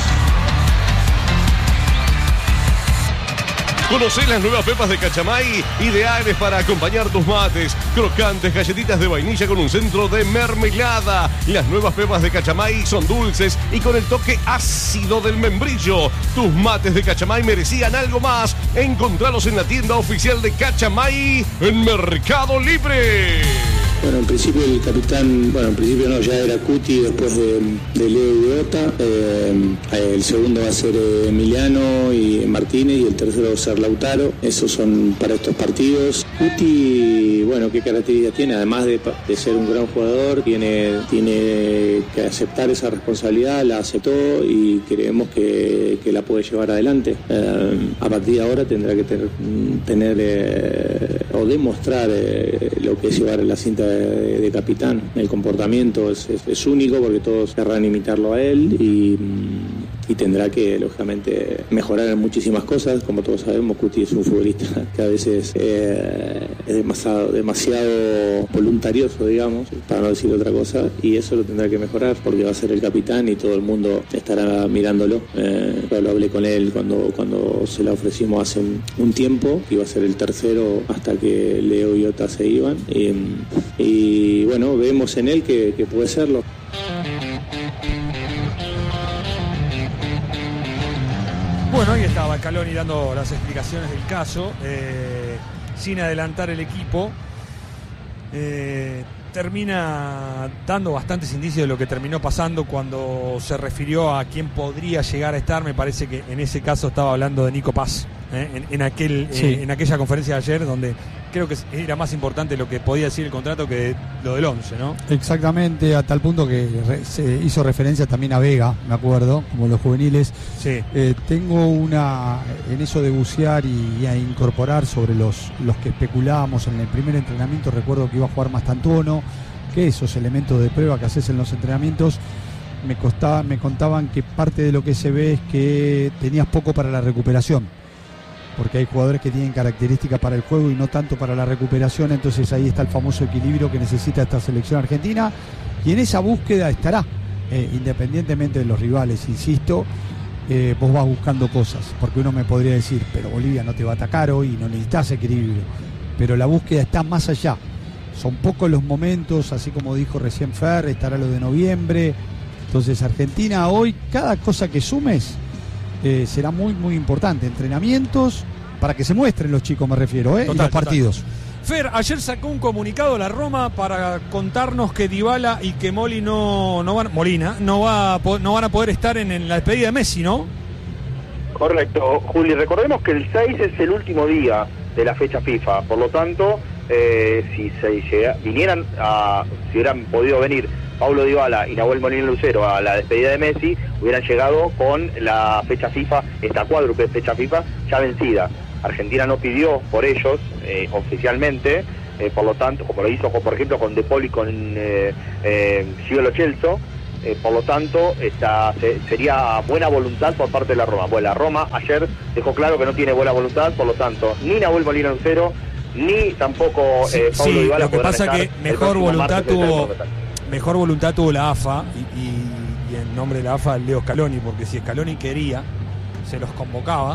Conocé las nuevas pepas de Cachamay, ideales para acompañar tus mates. Crocantes galletitas de vainilla con un centro de mermelada. Las nuevas pepas de Cachamay son dulces y con el toque ácido del membrillo. Tus mates de Cachamay merecían algo más. Encontralos en la tienda oficial de Cachamay en Mercado Libre. Bueno, en principio el capitán, bueno, en principio no, ya era Cuti después de, de Leo Idiota. Eh, el segundo va a ser Emiliano y Martínez y el tercero va a ser Lautaro. Esos son para estos partidos. Cuti, bueno, ¿qué características tiene? Además de, de ser un gran jugador, tiene, tiene que aceptar esa responsabilidad, la aceptó y creemos que, que la puede llevar adelante. Eh, a partir de ahora tendrá que tener, tener eh, o demostrar eh, lo que es llevar la cinta de, de capitán. El comportamiento es, es, es único porque todos querrán imitarlo a él y, y tendrá que, lógicamente, mejorar en muchísimas cosas. Como todos sabemos, Cuti es un futbolista que a veces eh, es demasiado, demasiado voluntarioso, digamos, para no decir otra cosa, y eso lo tendrá que mejorar porque va a ser el capitán y todo el mundo estará mirándolo. Eh, yo lo hablé con él cuando, cuando se la ofrecimos hace un, un tiempo, que iba a ser el tercero hasta que Leo y Ota se iban, y, y bueno, vemos en él que, que puede serlo. Bueno, ahí estaba Scaloni dando las explicaciones del caso, eh, sin adelantar el equipo. Eh, termina dando bastantes indicios de lo que terminó pasando cuando se refirió a quién podría llegar a estar. Me parece que en ese caso estaba hablando de Nico Paz, ¿eh? en, en, aquel, sí. eh, en aquella conferencia de ayer, donde creo que era más importante lo que podía decir el contrato que lo del once, ¿no? Exactamente, a tal punto que re, se hizo referencia también a Vega, me acuerdo, como los juveniles. Sí. Eh, tengo una, en eso de bucear y, y a incorporar sobre los, los que especulábamos en el primer entrenamiento. Recuerdo que iba a jugar Mastantuono, que esos elementos de prueba que haces en los entrenamientos, me, costaba, me contaban que parte de lo que se ve es que tenías poco para la recuperación, porque hay jugadores que tienen características para el juego y no tanto para la recuperación. Entonces ahí está el famoso equilibrio que necesita esta selección argentina, y en esa búsqueda estará, eh, independientemente de los rivales, insisto. Eh, vos vas buscando cosas, porque uno me podría decir, pero Bolivia no te va a atacar hoy, no necesitas equilibrio, pero la búsqueda está más allá. Son pocos los momentos, así como dijo recién Fer, estará lo de noviembre. Entonces Argentina hoy, cada cosa que sumes Eh, será muy muy importante. Entrenamientos para que se muestren los chicos, me refiero, ¿eh? Total, y los partidos. Total. Fer, ayer sacó un comunicado la Roma para contarnos que Dybala y que Moli no, no van, Molina no va a, no van a poder estar en, en la despedida de Messi, ¿no? Correcto, Juli. Recordemos que el seis es el último día de la fecha FIFA, por lo tanto, eh, si se llega, vinieran a, si hubieran podido venir Paulo Dybala y Nahuel Molina Lucero a la despedida de Messi, hubieran llegado con la fecha FIFA, esta cuádruple fecha FIFA ya vencida. Argentina no pidió por ellos eh, oficialmente, eh, por lo tanto, como lo hizo por ejemplo con De Paul y con eh, eh, Gio Lo Celso, eh, por lo tanto esta, se, sería buena voluntad por parte de la Roma. Bueno, la Roma ayer dejó claro que no tiene buena voluntad, por lo tanto, ni Nahuel Molina Lucero, ni tampoco eh, Paulo sí, Dybala. Lo que pasa es que mejor voluntad tuvo... Mejor voluntad tuvo la A F A y, y, y en nombre de la A F A Leo Scaloni, porque si Scaloni quería, se los convocaba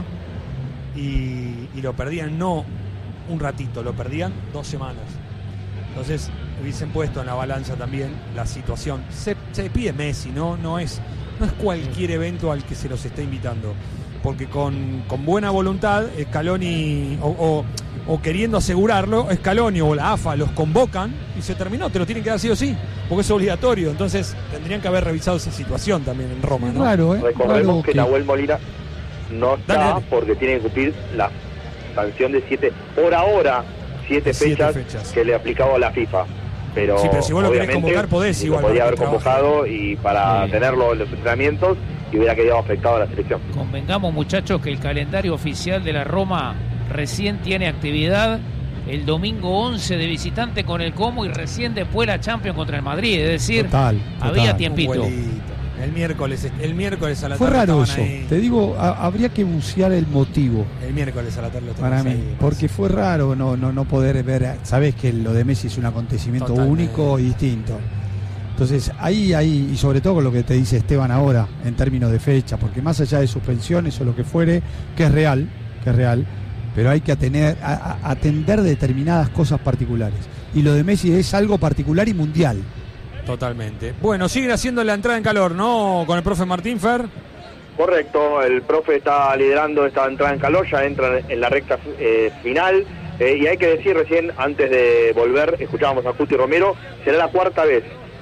y, y lo perdían no un ratito, lo perdían dos semanas. Entonces hubiesen puesto en la balanza también la situación. Se, se pide Messi, ¿no? No es, no es cualquier evento al que se los está invitando, porque con, con buena voluntad Scaloni o, o o queriendo asegurarlo, Scaloni o la A F A los convocan y se terminó, te lo tienen que dar sí o sí, porque es obligatorio. Entonces tendrían que haber revisado esa situación también en Roma, ¿no? Claro, ¿eh? Recordemos Claro que, que Nahuel Molina no está Dale, dale. porque tiene que cumplir la sanción de siete, por ahora, siete, Siete fechas, fechas. que le aplicaba la FIFA. Pero, Sí, pero si vos lo querés obviamente, convocar, podés igual lo podía para haber que convocado y para Sí. tenerlo en los entrenamientos y hubiera quedado afectado a la selección. Convengamos, muchachos, que el calendario oficial de la Roma recién tiene actividad el domingo once de visitante con el Como y recién después la Champions contra el Madrid. Es decir, Total, había total. tiempito. El miércoles, el miércoles a la Fue tarde raro estaban eso. ahí. Te digo, a- habría que bucear el motivo. El miércoles a la tarde lo Para tenés mí, ahí. porque fue raro no, no, no poder ver, sabes que lo de Messi es un acontecimiento Totalmente. único y distinto. Entonces, ahí, ahí, y sobre todo con lo que te dice Esteban ahora, en términos de fecha, porque más allá de suspensiones o lo que fuere, que es real, que es real, pero hay que atener, a- a- atender determinadas cosas particulares. Y lo de Messi es algo particular y mundial. Totalmente. Bueno, siguen haciendo la entrada en calor, ¿no? Con el profe Martín Fer. Correcto, el profe está liderando esta entrada en calor, ya entra en la recta eh, final. Eh, y hay que decir recién, antes de volver, escuchábamos a Cuti Romero, será la cuarta vez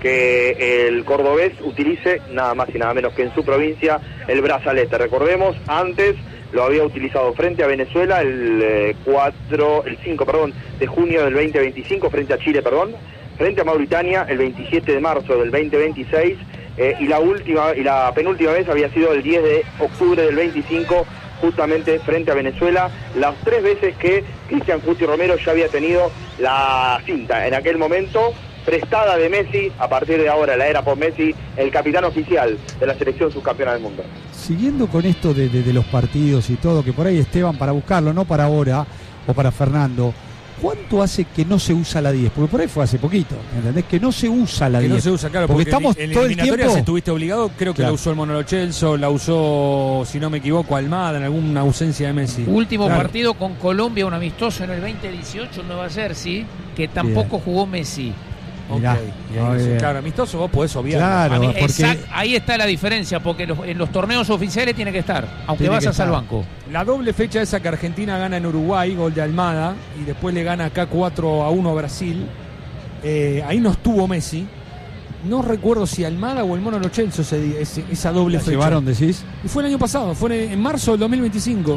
que el cordobés utilice nada más y nada menos que en su provincia el brazalete. Recordemos, antes lo había utilizado frente a Venezuela el eh, cuatro, el cinco, perdón, de junio del veinte veinticinco, frente a Chile, perdón, frente a Mauritania el veintisiete de marzo del veinte veintiséis, eh, y la última y la penúltima vez había sido el diez de octubre del veinticinco, justamente frente a Venezuela, las tres veces que Cristian Cuti Romero ya había tenido la cinta en aquel momento prestada de Messi. A partir de ahora, la era por Messi, el capitán oficial de la selección subcampeona del mundo. Siguiendo con esto de, de- de los partidos y todo, que por ahí Esteban, para buscarlo, no para ahora, o para Fernando, ¿cuánto hace que no se usa la diez? Porque por ahí fue hace poquito, ¿entendés? Que no se usa la Que diez. no se usa, claro, porque, porque, estamos en, en todo el eliminatorias tiempo... estuviste obligado, creo que Claro. la usó el Mono Lo Celso, la usó, si no me equivoco, Almada, en alguna ausencia de Messi. Último Claro. partido con Colombia, un amistoso en el veinte dieciocho en Nueva Jersey, que tampoco jugó Messi. Mirá, Ok, y ahí muy dice, bien. claro, amistoso vos podés obviar. Claro, A mí, porque- exact- ahí está la diferencia, porque en los, en los torneos oficiales tiene que estar, aunque Tiene que vayas al estar. banco. La doble fecha esa que Argentina gana en Uruguay, gol de Almada, y después le gana acá cuatro a uno a Brasil. Eh, ahí no estuvo Messi. No recuerdo si Almada o el Mono Lo Celso ese día, ese- esa doble ¿La fecha. llevaron, decís? Y fue el año pasado, fue en marzo del dos mil veinticinco.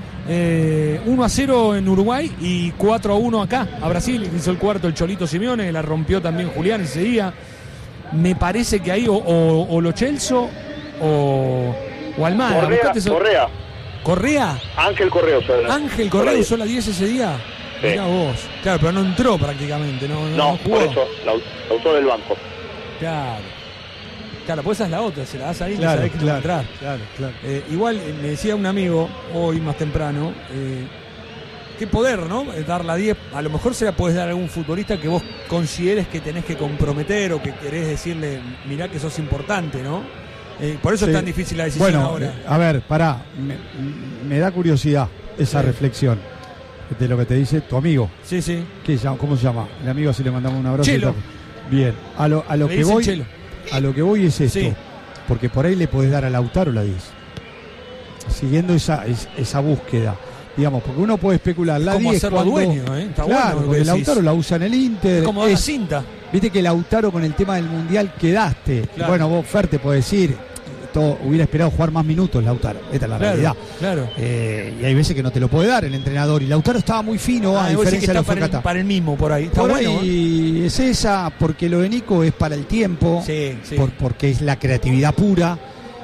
Eh, uno a cero en Uruguay y cuatro a uno acá, a Brasil. Hizo el cuarto el Cholito Simeone, la rompió también Julián ese día. Me parece que ahí o, o, o Lo Celso o, o Almada. Correa, Buscate eso. Correa, ¿Correa? Ángel Correa usó la- Ángel usó la Correa diez. usó la diez ese día. Sí. Mirá vos. Claro, pero no entró prácticamente, no, no, No, no jugó. por eso la, la usó del banco. Claro. Claro, pues esa es la otra, se la das ahí y Claro, sabés que no va a claro, entrar. claro, claro. Eh, igual eh, me decía un amigo hoy más temprano, eh, qué poder, ¿no? Eh, Dar la diez, a lo mejor se la podés dar a algún futbolista que vos consideres que tenés que comprometer o que querés decirle, mirá que sos importante, ¿no? Eh, por eso Sí. es tan difícil la decisión Bueno, ahora. eh, a ver, pará, me, me da curiosidad esa Sí. reflexión de lo que te dice tu amigo. Sí, sí. ¿Qué se llama? ¿Cómo se llama? El amigo, así le mandamos un abrazo. Chelo. Bien, a lo, a lo Le que dicen voy Chelo. a lo que voy es esto, Sí. porque por ahí le podés dar a Lautaro la diez. Siguiendo esa, es- esa búsqueda, digamos, porque uno puede especular la Como diez hacerlo cuando, dueño, ¿eh? Está bueno claro, lo que porque decís. Lautaro la usa en el Inter. Es como dar la es- cinta. Viste que Lautaro con el tema del Mundial quedaste. Claro. Bueno, vos, Fer, te puede decir, todo, hubiera esperado jugar más minutos Lautaro. Esta es la Claro, realidad. claro. Eh, y hay veces que no te lo puede dar el entrenador. Y Lautaro estaba muy fino, Ah, a vos decís que diferencia de está los para el, Focata. para el mismo por ahí. Está Por bueno, ¿eh? ahí es esa, porque lo de Nico es para el tiempo, Sí, sí. por- porque es la creatividad pura.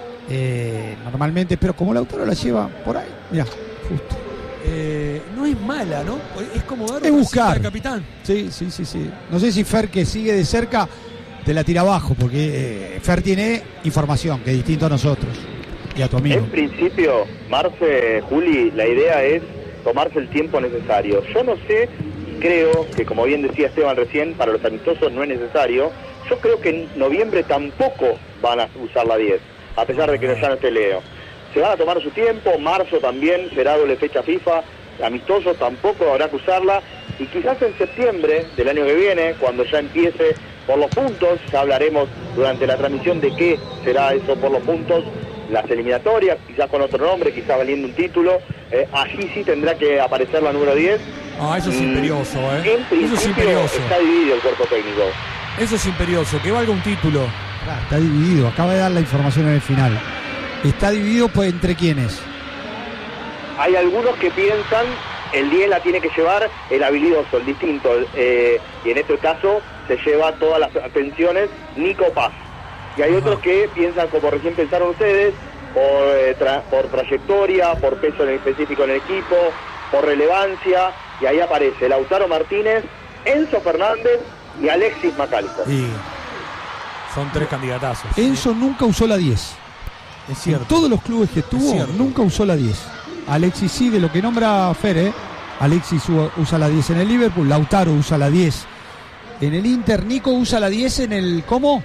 Eh, normalmente, pero como Lautaro la lleva por ahí, mira, justo. Eh, no es mala, ¿no? Es como dar Es una buscar. cinta de capitán. Sí, sí, sí, sí. No sé si Fer, que sigue de cerca, te la tira abajo, porque eh, Fer tiene información, que es distinto a nosotros y a tu amigo. En principio, Marce, Juli, la idea es tomarse el tiempo necesario. Yo no sé, y creo que, como bien decía Esteban recién, para los amistosos no es necesario. Yo creo que en noviembre tampoco van a usar la diez, a pesar de que no, ya no esté Leo. Se van a tomar su tiempo, marzo también será doble fecha FIFA, amistosos tampoco habrá que usarla, y quizás en septiembre del año que viene, cuando ya empiece por los puntos, ya hablaremos durante la transmisión de qué será eso por los puntos, las eliminatorias, quizás con otro nombre, quizás valiendo un título. Eh, allí sí tendrá que aparecer la número diez. Ah, eso es imperioso, ¿eh? En principio eso es imperioso. Está dividido el cuerpo técnico. Eso es imperioso, que valga un título. Ah, está dividido, acaba de dar la información en el final. ¿Está dividido pues, entre quiénes? Hay algunos que piensan el diez la tiene que llevar el habilidoso, el distinto, eh, y en este caso se lleva todas las atenciones Nico Paz. Y hay otros que piensan, como recién pensaron ustedes, por, eh, tra por trayectoria, por peso en específico en el equipo, por relevancia, y ahí aparece Lautaro Martínez, Enzo Fernández y Alexis McAllister. Sí. Son tres candidatazos. Enzo ¿sí? nunca usó la diez. Es cierto. En todos los clubes que estuvo, nunca usó la diez. Alexis sí, de lo que nombra Fer, ¿eh? Alexis usa la diez en el Liverpool, Lautaro usa la diez en el Inter, Nico usa la diez en el... ¿Cómo?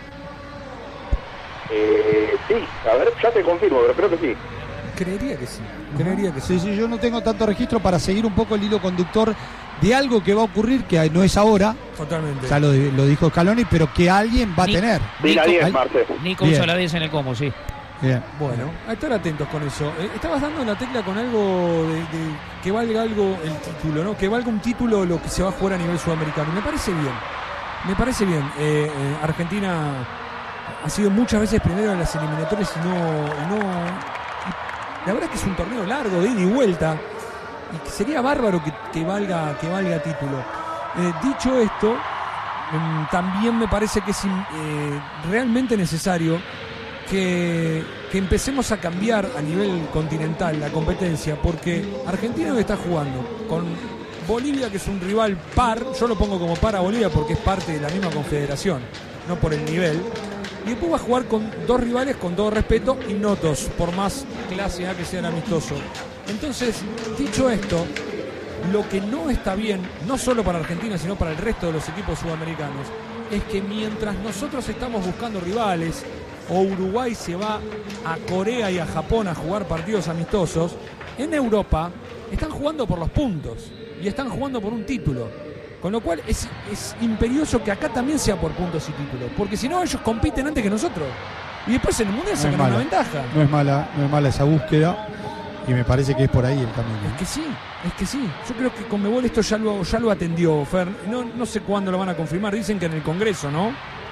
Eh, sí, a ver, ya te confirmo, pero creo que sí. Creería que sí, creería que sí. Sí, sí, yo no tengo tanto registro para seguir un poco el hilo conductor de algo que va a ocurrir, que no es ahora. Totalmente. Ya lo, lo dijo Scaloni, pero que alguien va Ni, a tener. Nico, diez, Nico usa la diez en el como, sí. Bien. Bueno, a estar atentos con eso. Eh, estabas dando la tecla con algo de, de que valga algo el título, ¿no? Que valga un título lo que se va a jugar a nivel sudamericano. Me parece bien. Me parece bien. Eh, eh, Argentina ha sido muchas veces primero en las eliminatorias y no, y no. Y la verdad es que es un torneo largo, de ida y vuelta. Y que sería bárbaro que, que valga, que valga título. Eh, dicho esto, eh, también me parece que es eh, realmente necesario Que, que empecemos a cambiar a nivel continental la competencia, porque Argentina hoy está jugando con Bolivia, que es un rival par. Yo lo pongo como par a Bolivia porque es parte de la misma confederación, no por el nivel. Y después va a jugar con dos rivales, con todo respeto, ignotos, por más clase A que sean amistosos. Entonces, dicho esto, lo que no está bien, no solo para Argentina, sino para el resto de los equipos sudamericanos, es que mientras nosotros estamos buscando rivales, o Uruguay se va a Corea y a Japón a jugar partidos amistosos, en Europa están jugando por los puntos y están jugando por un título. Con lo cual es, es imperioso que acá también sea por puntos y títulos, porque si no ellos compiten antes que nosotros y después en el Mundial sacan una ventaja. No es mala, no es mala esa búsqueda y me parece que es por ahí el camino. Es que sí, es que sí. Yo creo que Conmebol esto ya lo, ya lo atendió, Fer. No, no sé cuándo lo van a confirmar, dicen que en el Congreso, ¿no?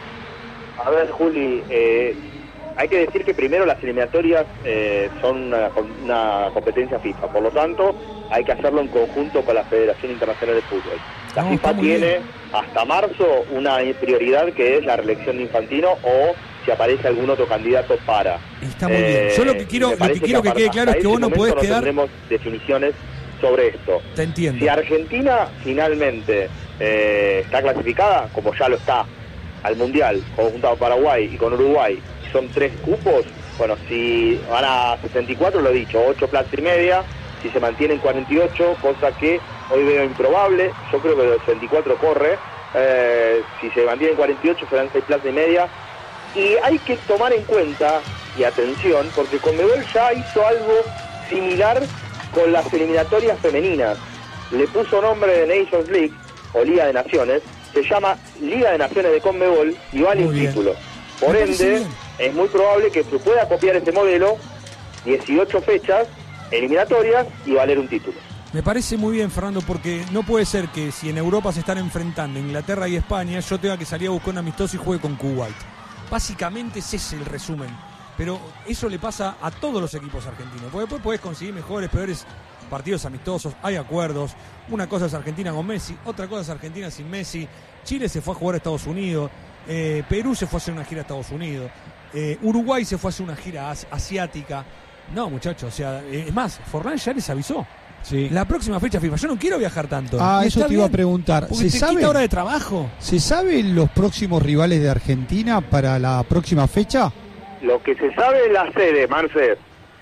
A ver, Juli, eh, hay que decir que primero las eliminatorias eh, son una, una competencia FIFA, por lo tanto hay que hacerlo en conjunto con la Federación Internacional de Fútbol. La no, FIFA tiene bien. hasta marzo una prioridad que es la reelección de Infantino o si aparece algún otro candidato para. Está muy eh, bien. Yo lo que quiero, lo que, quiero que, que quede claro es que vos no podés no quedar... tendremos definiciones sobre esto. Te entiendo. Si Argentina finalmente eh, está clasificada, como ya lo está, al Mundial, junto a Paraguay y con Uruguay, son tres cupos, bueno, si van a sesenta y cuatro, lo he dicho, ocho plazas y media, si se mantienen cuarenta y ocho, cosa que hoy veo improbable, yo creo que los sesenta y cuatro corre, eh, si se mantienen cuarenta y ocho serán seis plazas y media, y hay que tomar en cuenta, y atención, porque Conmebol ya hizo algo similar con las eliminatorias femeninas, le puso nombre de Nations League, o Liga de Naciones, se llama Liga de Naciones de Conmebol y vale un título. Por ende, es muy probable que se pueda copiar este modelo, dieciocho fechas, eliminatorias y valer un título. Me parece muy bien, Fernando, porque no puede ser que si en Europa se están enfrentando Inglaterra y España, yo tenga que salir a buscar un amistoso y juegue con Kuwait. Básicamente ese es el resumen. Pero eso le pasa a todos los equipos argentinos, porque después podés conseguir mejores, peores partidos amistosos, hay acuerdos. Una cosa es Argentina con Messi, otra cosa es Argentina sin Messi. Chile se fue a jugar a Estados Unidos, eh, Perú se fue a hacer una gira a Estados Unidos, eh, Uruguay se fue a hacer una gira as asiática. No, muchachos, o sea, eh, es más, Forlán ya les avisó. Sí. La próxima fecha FIFA, yo no quiero viajar tanto. Ah, eso te bien, iba a preguntar. ¿Se te sabe quita hora de trabajo? ¿Se saben los próximos rivales de Argentina para la próxima fecha? Lo que se sabe es la sede, Marce.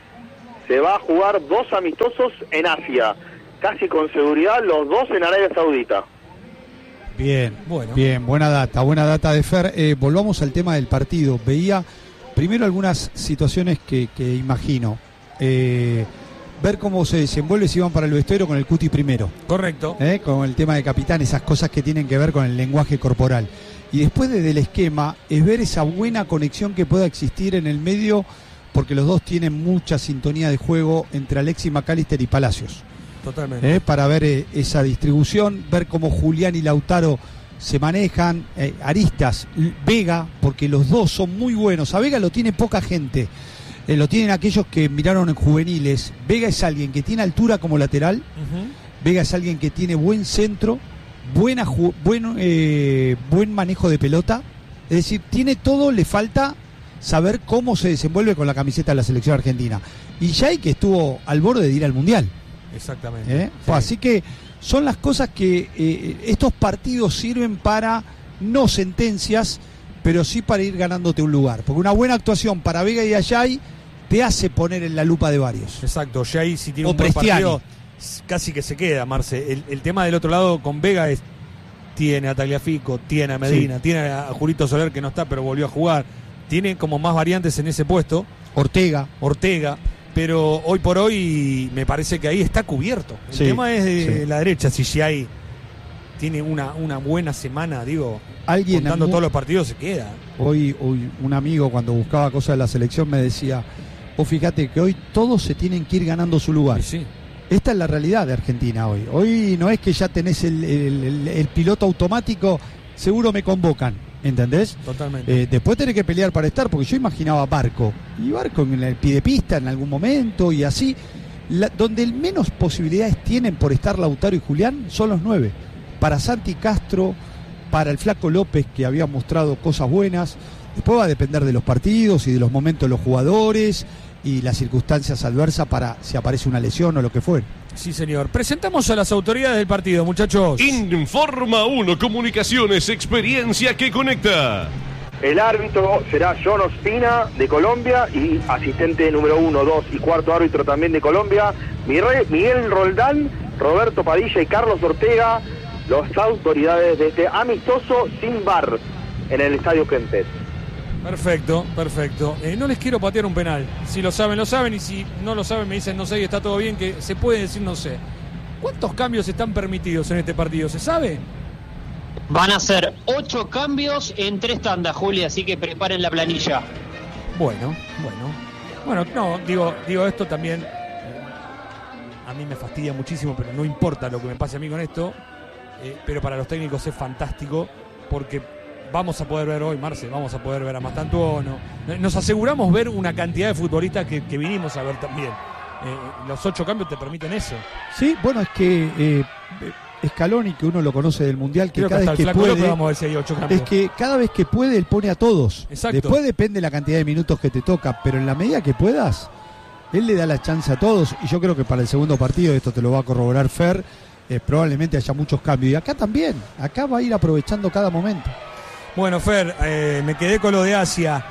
Se va a jugar dos amistosos en Asia, casi con seguridad los dos en Arabia Saudita. Bien, bueno. Bien, buena data, buena data de Fer. Eh, volvamos al tema del partido. Veía primero algunas situaciones que, que imagino. Eh, ver cómo se desenvuelve si van para el vestuario con el Cuti primero. Correcto. Eh, con el tema de capitán, esas cosas que tienen que ver con el lenguaje corporal. Y después de, del esquema, es ver esa buena conexión que pueda existir en el medio porque los dos tienen mucha sintonía de juego entre Alexis McAllister y Palacios. Totalmente. Eh, para ver eh, esa distribución, ver cómo Julián y Lautaro se manejan, eh, Aristas, Vega, porque los dos son muy buenos. A Vega lo tiene poca gente, eh, lo tienen aquellos que miraron en juveniles. Vega es alguien que tiene altura como lateral, uh-huh. Vega es alguien que tiene buen centro, buena ju- buen, eh, buen manejo de pelota, es decir, tiene todo, le falta saber cómo se desenvuelve con la camiseta de la selección argentina. Y Jay, que estuvo al borde de ir al Mundial. Exactamente. ¿Eh? Sí. Así que son las cosas que eh, estos partidos sirven para, no sentencias, pero sí para ir ganándote un lugar. Porque una buena actuación para Vega y Ayay te hace poner en la lupa de varios. Exacto, Jay si tiene o un buen Prestiani. partido, casi que se queda, Marce. El, el tema del otro lado con Vega es, tiene a Tagliafico, tiene a Medina, sí. tiene a Julito Soler que no está, pero volvió a jugar. Tiene como más variantes en ese puesto. Ortega. Ortega. Pero hoy por hoy me parece que ahí está cubierto. El sí, tema es de sí. la derecha. Si Jay tiene una, una buena semana, digo, alguien contando mu- todos los partidos, se queda. Hoy, hoy un amigo cuando buscaba cosas de la selección me decía, vos fíjate que hoy todos se tienen que ir ganando su lugar. Sí, sí. Esta es la realidad de Argentina hoy. Hoy no es que ya tenés el, el, el, el piloto automático, seguro me convocan, ¿entendés? Totalmente. Eh, después tenés que pelear para estar, porque yo imaginaba Barco, y Barco en el pie de pista en algún momento, y así, la, donde el menos posibilidades tienen por estar Lautaro y Julián son los nueve. Para Santi Castro, para el Flaco López, que había mostrado cosas buenas, después va a depender de los partidos y de los momentos de los jugadores, y las circunstancias adversas para si aparece una lesión o lo que fuera. Sí, señor. Presentamos a las autoridades del partido, muchachos. Informa uno Comunicaciones, experiencia que conecta. El árbitro será John Ospina de Colombia y asistente número uno, dos y cuarto árbitro también de Colombia, Miguel Roldán, Roberto Padilla y Carlos Ortega, las autoridades de este amistoso sin V A R en el Estadio Kempes. Perfecto, perfecto. Eh, no les quiero patear un penal. Si lo saben, lo saben. Y si no lo saben, me dicen no sé y está todo bien, que se puede decir no sé. ¿Cuántos cambios están permitidos en este partido? ¿Se sabe? Van a ser ocho cambios en tres tandas, Juli, así que preparen la planilla. Bueno, bueno. Bueno, no, digo, digo esto también. Eh, a mí me fastidia muchísimo, pero no importa lo que me pase a mí con esto. Eh, pero para los técnicos es fantástico porque vamos a poder ver hoy, Marce, vamos a poder ver a Mastantuono. Nos aseguramos ver una cantidad de futbolistas que, que vinimos a ver también. Eh, los ocho cambios te permiten eso. Sí, bueno, es que eh, Scaloni, que uno lo conoce del Mundial, que Creo cada que vez que Flaco puede, López vamos a ver si hay ocho cambios. es que cada vez que puede él pone a todos. Exacto. Después depende la cantidad de minutos que te toca, pero en la medida que puedas, él le da la chance a todos. Y yo creo que para el segundo partido, esto te lo va a corroborar Fer, eh, probablemente haya muchos cambios. Y acá también, acá va a ir aprovechando cada momento. Bueno, Fer, eh, me quedé con lo de Asia.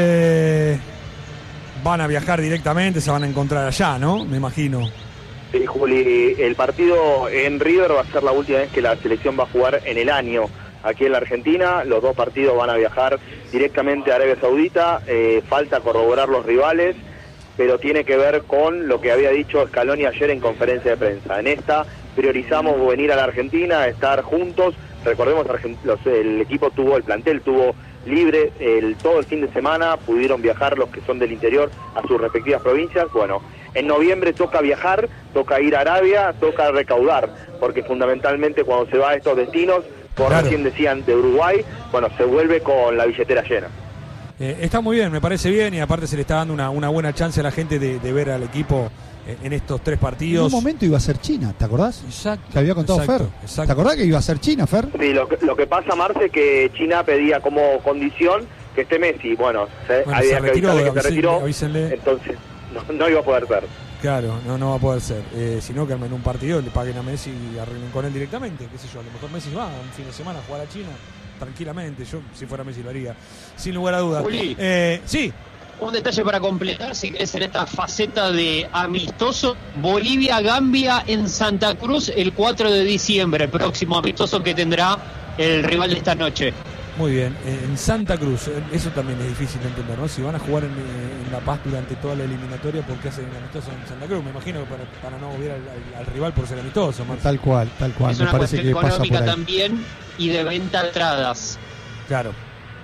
Eh, van a viajar directamente, se van a encontrar allá, ¿no? Me imagino. Sí, Juli, el partido en River va a ser la última vez que la selección va a jugar en el año aquí en la Argentina. Los dos partidos van a viajar directamente a Arabia Saudita. Eh, falta corroborar los rivales, pero tiene que ver con lo que había dicho Scaloni ayer en conferencia de prensa. En esta priorizamos venir a la Argentina, estar juntos. Recordemos, los, el equipo tuvo, el plantel tuvo libre el, todo el fin de semana, pudieron viajar los que son del interior a sus respectivas provincias. Bueno, en noviembre toca viajar, toca ir a Arabia, toca recaudar, porque fundamentalmente cuando se va a estos destinos, por Claro. recién decían de Uruguay, bueno, se vuelve con la billetera llena. Eh, está muy bien, me parece bien, y aparte se le está dando una, una buena chance a la gente de, de ver al equipo eh, en estos tres En partidos. un momento iba a ser China, ¿te acordás? Exacto. Que había contado exacto, Fer. exacto. ¿Te acordás que iba a ser China, Fer? Sí, lo que, lo que pasa, Marce, es que China pedía como condición que esté Messi. Bueno, se, Bueno, había se que retiró, avisarle que se avísenle, retiró, avísenle. entonces no, no iba a poder ser. Claro, no, no va a poder ser. Eh, si no, que armen un partido, le paguen a Messi y arreglen con él directamente. Qué sé yo, a lo mejor Messi va un fin de semana a jugar a China tranquilamente. Yo, si fuera Messi, lo haría. Sin lugar a dudas. Juli. Eh, sí. Un detalle para completar, si querés, en esta faceta de amistoso, Bolivia-Gambia en Santa Cruz el cuatro de diciembre, próximo amistoso que tendrá el rival de esta noche. Muy bien, en Santa Cruz, eso también es difícil de entender, ¿no? Si van a jugar en, en La Paz durante toda la eliminatoria, ¿por qué hacen un amistoso en Santa Cruz? Me imagino que para, para no obviar al, al, al rival por ser amistoso. Marcio. Tal cual, tal cual. Es Me una parece cuestión que pasa por económica ahí. también y de venta de entradas. Claro.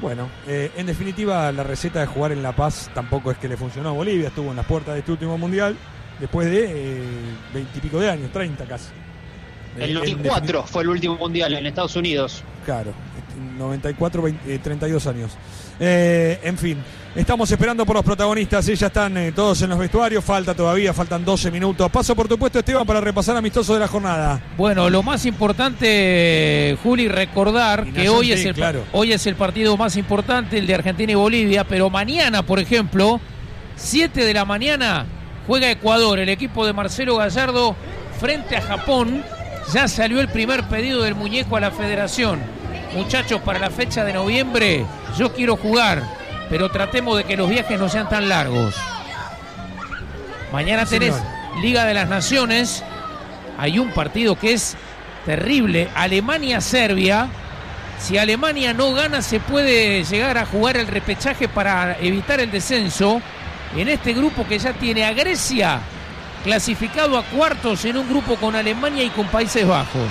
Bueno, eh, en definitiva, la receta de jugar en La Paz tampoco es que le funcionó a Bolivia. Estuvo en las puertas de este último mundial después de veintipico de años, treinta casi. El noventa y cuatro fue el último mundial en Estados Unidos. Claro, noventa y cuatro, veinte, treinta y dos años. Eh, en fin, estamos esperando por los protagonistas. Ya están eh, todos en los vestuarios. Falta todavía, faltan doce minutos. Paso por tu puesto, Esteban, para repasar amistoso de la jornada. Bueno, lo más importante, Juli, recordar que hoy es, el, claro. hoy es el partido más importante, el de Argentina y Bolivia. Pero mañana, por ejemplo, siete de la mañana, juega Ecuador, el equipo de Marcelo Gallardo, frente a Japón. Ya salió el primer pedido del muñeco a la federación. Muchachos, para la fecha de noviembre yo quiero jugar, pero tratemos de que los viajes no sean tan largos. Mañana tenés Liga de las Naciones. Hay un partido que es terrible, Alemania-Serbia. Si Alemania no gana, se puede llegar a jugar el repechaje para evitar el descenso en este grupo que ya tiene a Grecia clasificado a cuartos, en un grupo con Alemania y con Países Bajos.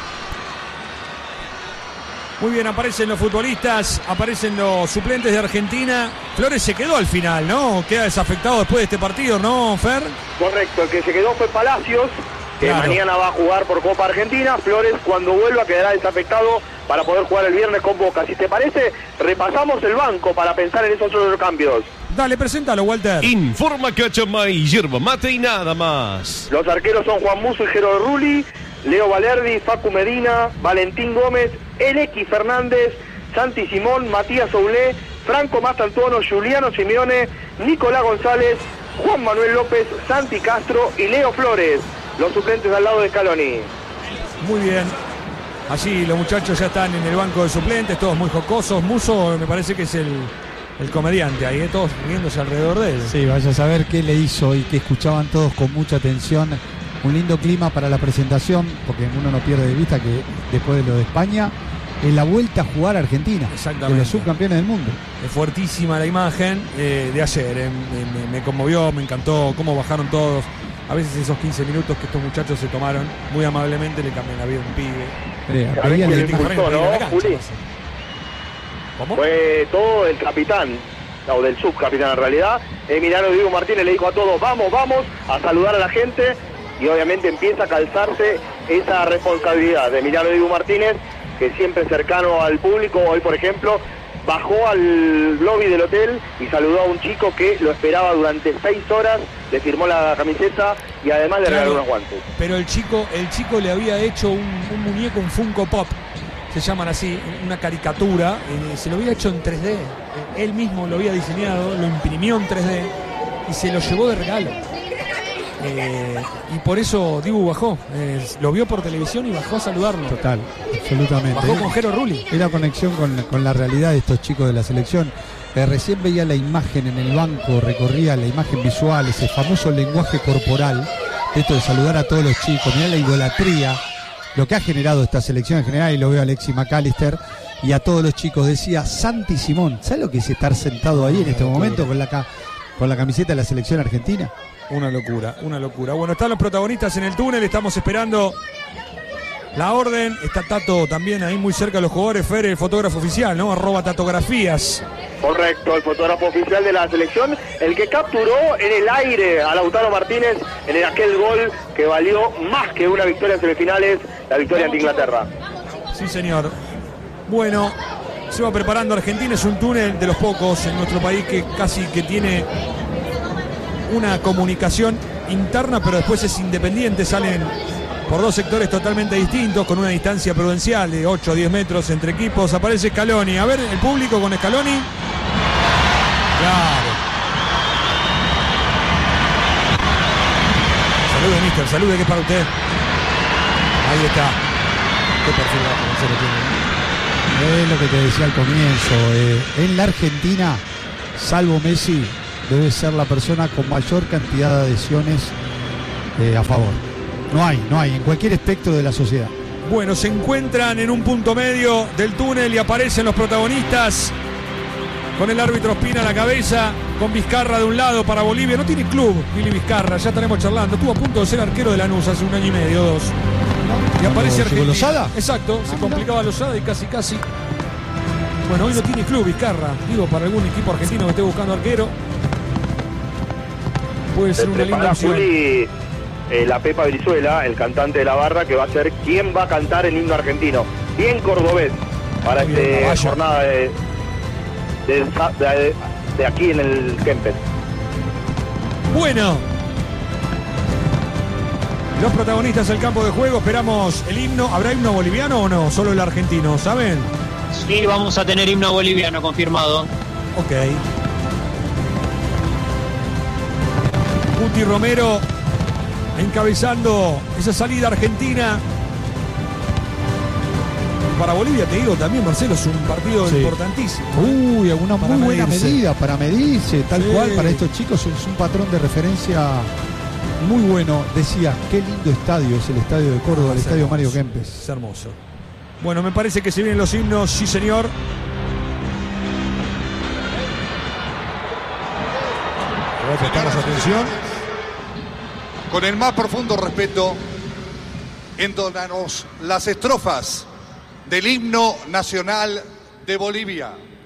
Muy bien, aparecen los futbolistas, aparecen los suplentes de Argentina. Flores se quedó al final, ¿no? Queda desafectado después de este partido, ¿no, Fer? Correcto, el que se quedó fue Palacios, que claro. mañana va a jugar por Copa Argentina. Flores, cuando vuelva, quedará desafectado para poder jugar el viernes con Boca. Si te parece, repasamos el banco para pensar en esos otros cambios. Dale, preséntalo, Walter. Informa Cachamay, yerba mate y nada más. Los arqueros son Juan Musso y Jero Rulli, Leo Valerdi, Facu Medina, Valentín Gómez, Eleki Fernández, Santi Simón, Matías Oulé, Franco Mastantuono, Juliano Simeone, Nicolás González, Juan Manuel López, Santi Castro y Leo Flores, los suplentes al lado de Scaloni. Muy bien. Allí los muchachos ya están en el banco de suplentes, todos muy jocosos. Musso me parece que es el, el comediante ahí, ¿eh? Todos riéndose alrededor de él. Sí, vaya a saber qué le hizo y que escuchaban todos con mucha atención. Un lindo clima para la presentación, porque uno no pierde de vista que después de lo de España es la vuelta a jugar a Argentina. Exactamente. De los subcampeones del mundo. Es fuertísima la imagen eh, de ayer, eh, me, me conmovió, me encantó cómo bajaron todos. A veces esos quince minutos que estos muchachos se tomaron muy amablemente le cambian la vida a un pibe. Eh, había el impulsó, ¿no, Juli? ¿Cómo? Fue todo el capitán, o del subcapitán en realidad. Emiliano Diego Martínez le dijo a todos, vamos, vamos, a saludar a la gente. Y obviamente empieza a calzarse esa responsabilidad de Emiliano Diego Martínez, que siempre es cercano al público. Hoy, por ejemplo, bajó al lobby del hotel y saludó a un chico que lo esperaba durante seis horas, le firmó la camiseta y además le claro, regaló unos guantes. Pero el chico, el chico le había hecho un, un muñeco, un Funko Pop, se llaman así, una caricatura, eh, se lo había hecho en tres D, eh, él mismo lo había diseñado, lo imprimió en tres D y se lo llevó de regalo. Eh, y por eso Dibu bajó, eh, lo vio por televisión y bajó a saludarlo. Total, absolutamente. Bajó con Jero Rulli. Era conexión con, con la realidad de estos chicos de la selección. Eh, recién veía la imagen en el banco, recorría la imagen visual, ese famoso lenguaje corporal, esto de saludar a todos los chicos, mirá la idolatría, lo que ha generado esta selección en general, y lo veo a Alexis McAllister y a todos los chicos. Decía Santi Simón, ¿sabes lo que es estar sentado ahí en este momento con la, con la camiseta de la selección argentina? Una locura, una locura. Bueno, están los protagonistas en el túnel, estamos esperando la orden. Está Tato también ahí muy cerca de los jugadores. Fer, el fotógrafo oficial, ¿no? Arroba Tatografías. Correcto, el fotógrafo oficial de la selección, el que capturó en el aire a Lautaro Martínez en aquel gol que valió más que una victoria en semifinales, la victoria ante Inglaterra. Sí, señor. Bueno, se va preparando Argentina, es un túnel de los pocos en nuestro país que casi que tiene una comunicación interna, pero después es independiente, salen por dos sectores totalmente distintos, con una distancia prudencial de ocho a diez metros entre equipos. Aparece Scaloni, a ver el público con Scaloni. Claro. Salude, mister, salude, que es para usted. Ahí está. Qué perfil se lo tiene. Es lo que te decía al comienzo, eh, en la Argentina, salvo Messi, debe ser la persona con mayor cantidad de adhesiones eh, a favor. No hay, no hay, en cualquier espectro de la sociedad. Bueno, se encuentran en un punto medio del túnel y aparecen los protagonistas con el árbitro Ospina a la cabeza, con Vizcarra de un lado para Bolivia. No tiene club, Willy Vizcarra, ya estaremos charlando. Estuvo a punto de ser arquero de Lanús hace un año y medio, dos. Y aparece Argentina. ¿Losada? Exacto, se complicaba Losada y casi casi Bueno, hoy no tiene club Vizcarra. Digo, para algún equipo argentino que esté buscando arquero. Puede ser una linda opción. Juli, eh, la Pepa Brizuela, el cantante de la barra, que va a ser quien va a cantar el himno argentino. Bien cordobés para esta jornada de, de, de, de aquí en el Kempes. Bueno, los protagonistas del campo de juego, esperamos el himno. ¿Habrá himno boliviano o no? Solo el argentino, ¿saben? Sí, vamos a tener himno boliviano confirmado. Ok. Guti Romero encabezando esa salida argentina. Para Bolivia, te digo también, Marcelo, es un partido sí. importantísimo. Uy, alguna para muy buena medirse. medida para medirse, tal sí. cual, para estos chicos es un patrón de referencia muy bueno. Decía, qué lindo estadio es el estadio de Córdoba, ah, el estadio hermoso. Mario Kempes. Es hermoso. Bueno, me parece que se vienen los himnos, sí señor. Prestamos atención. Con el más profundo respeto, entonanos las estrofas del himno nacional de Bolivia.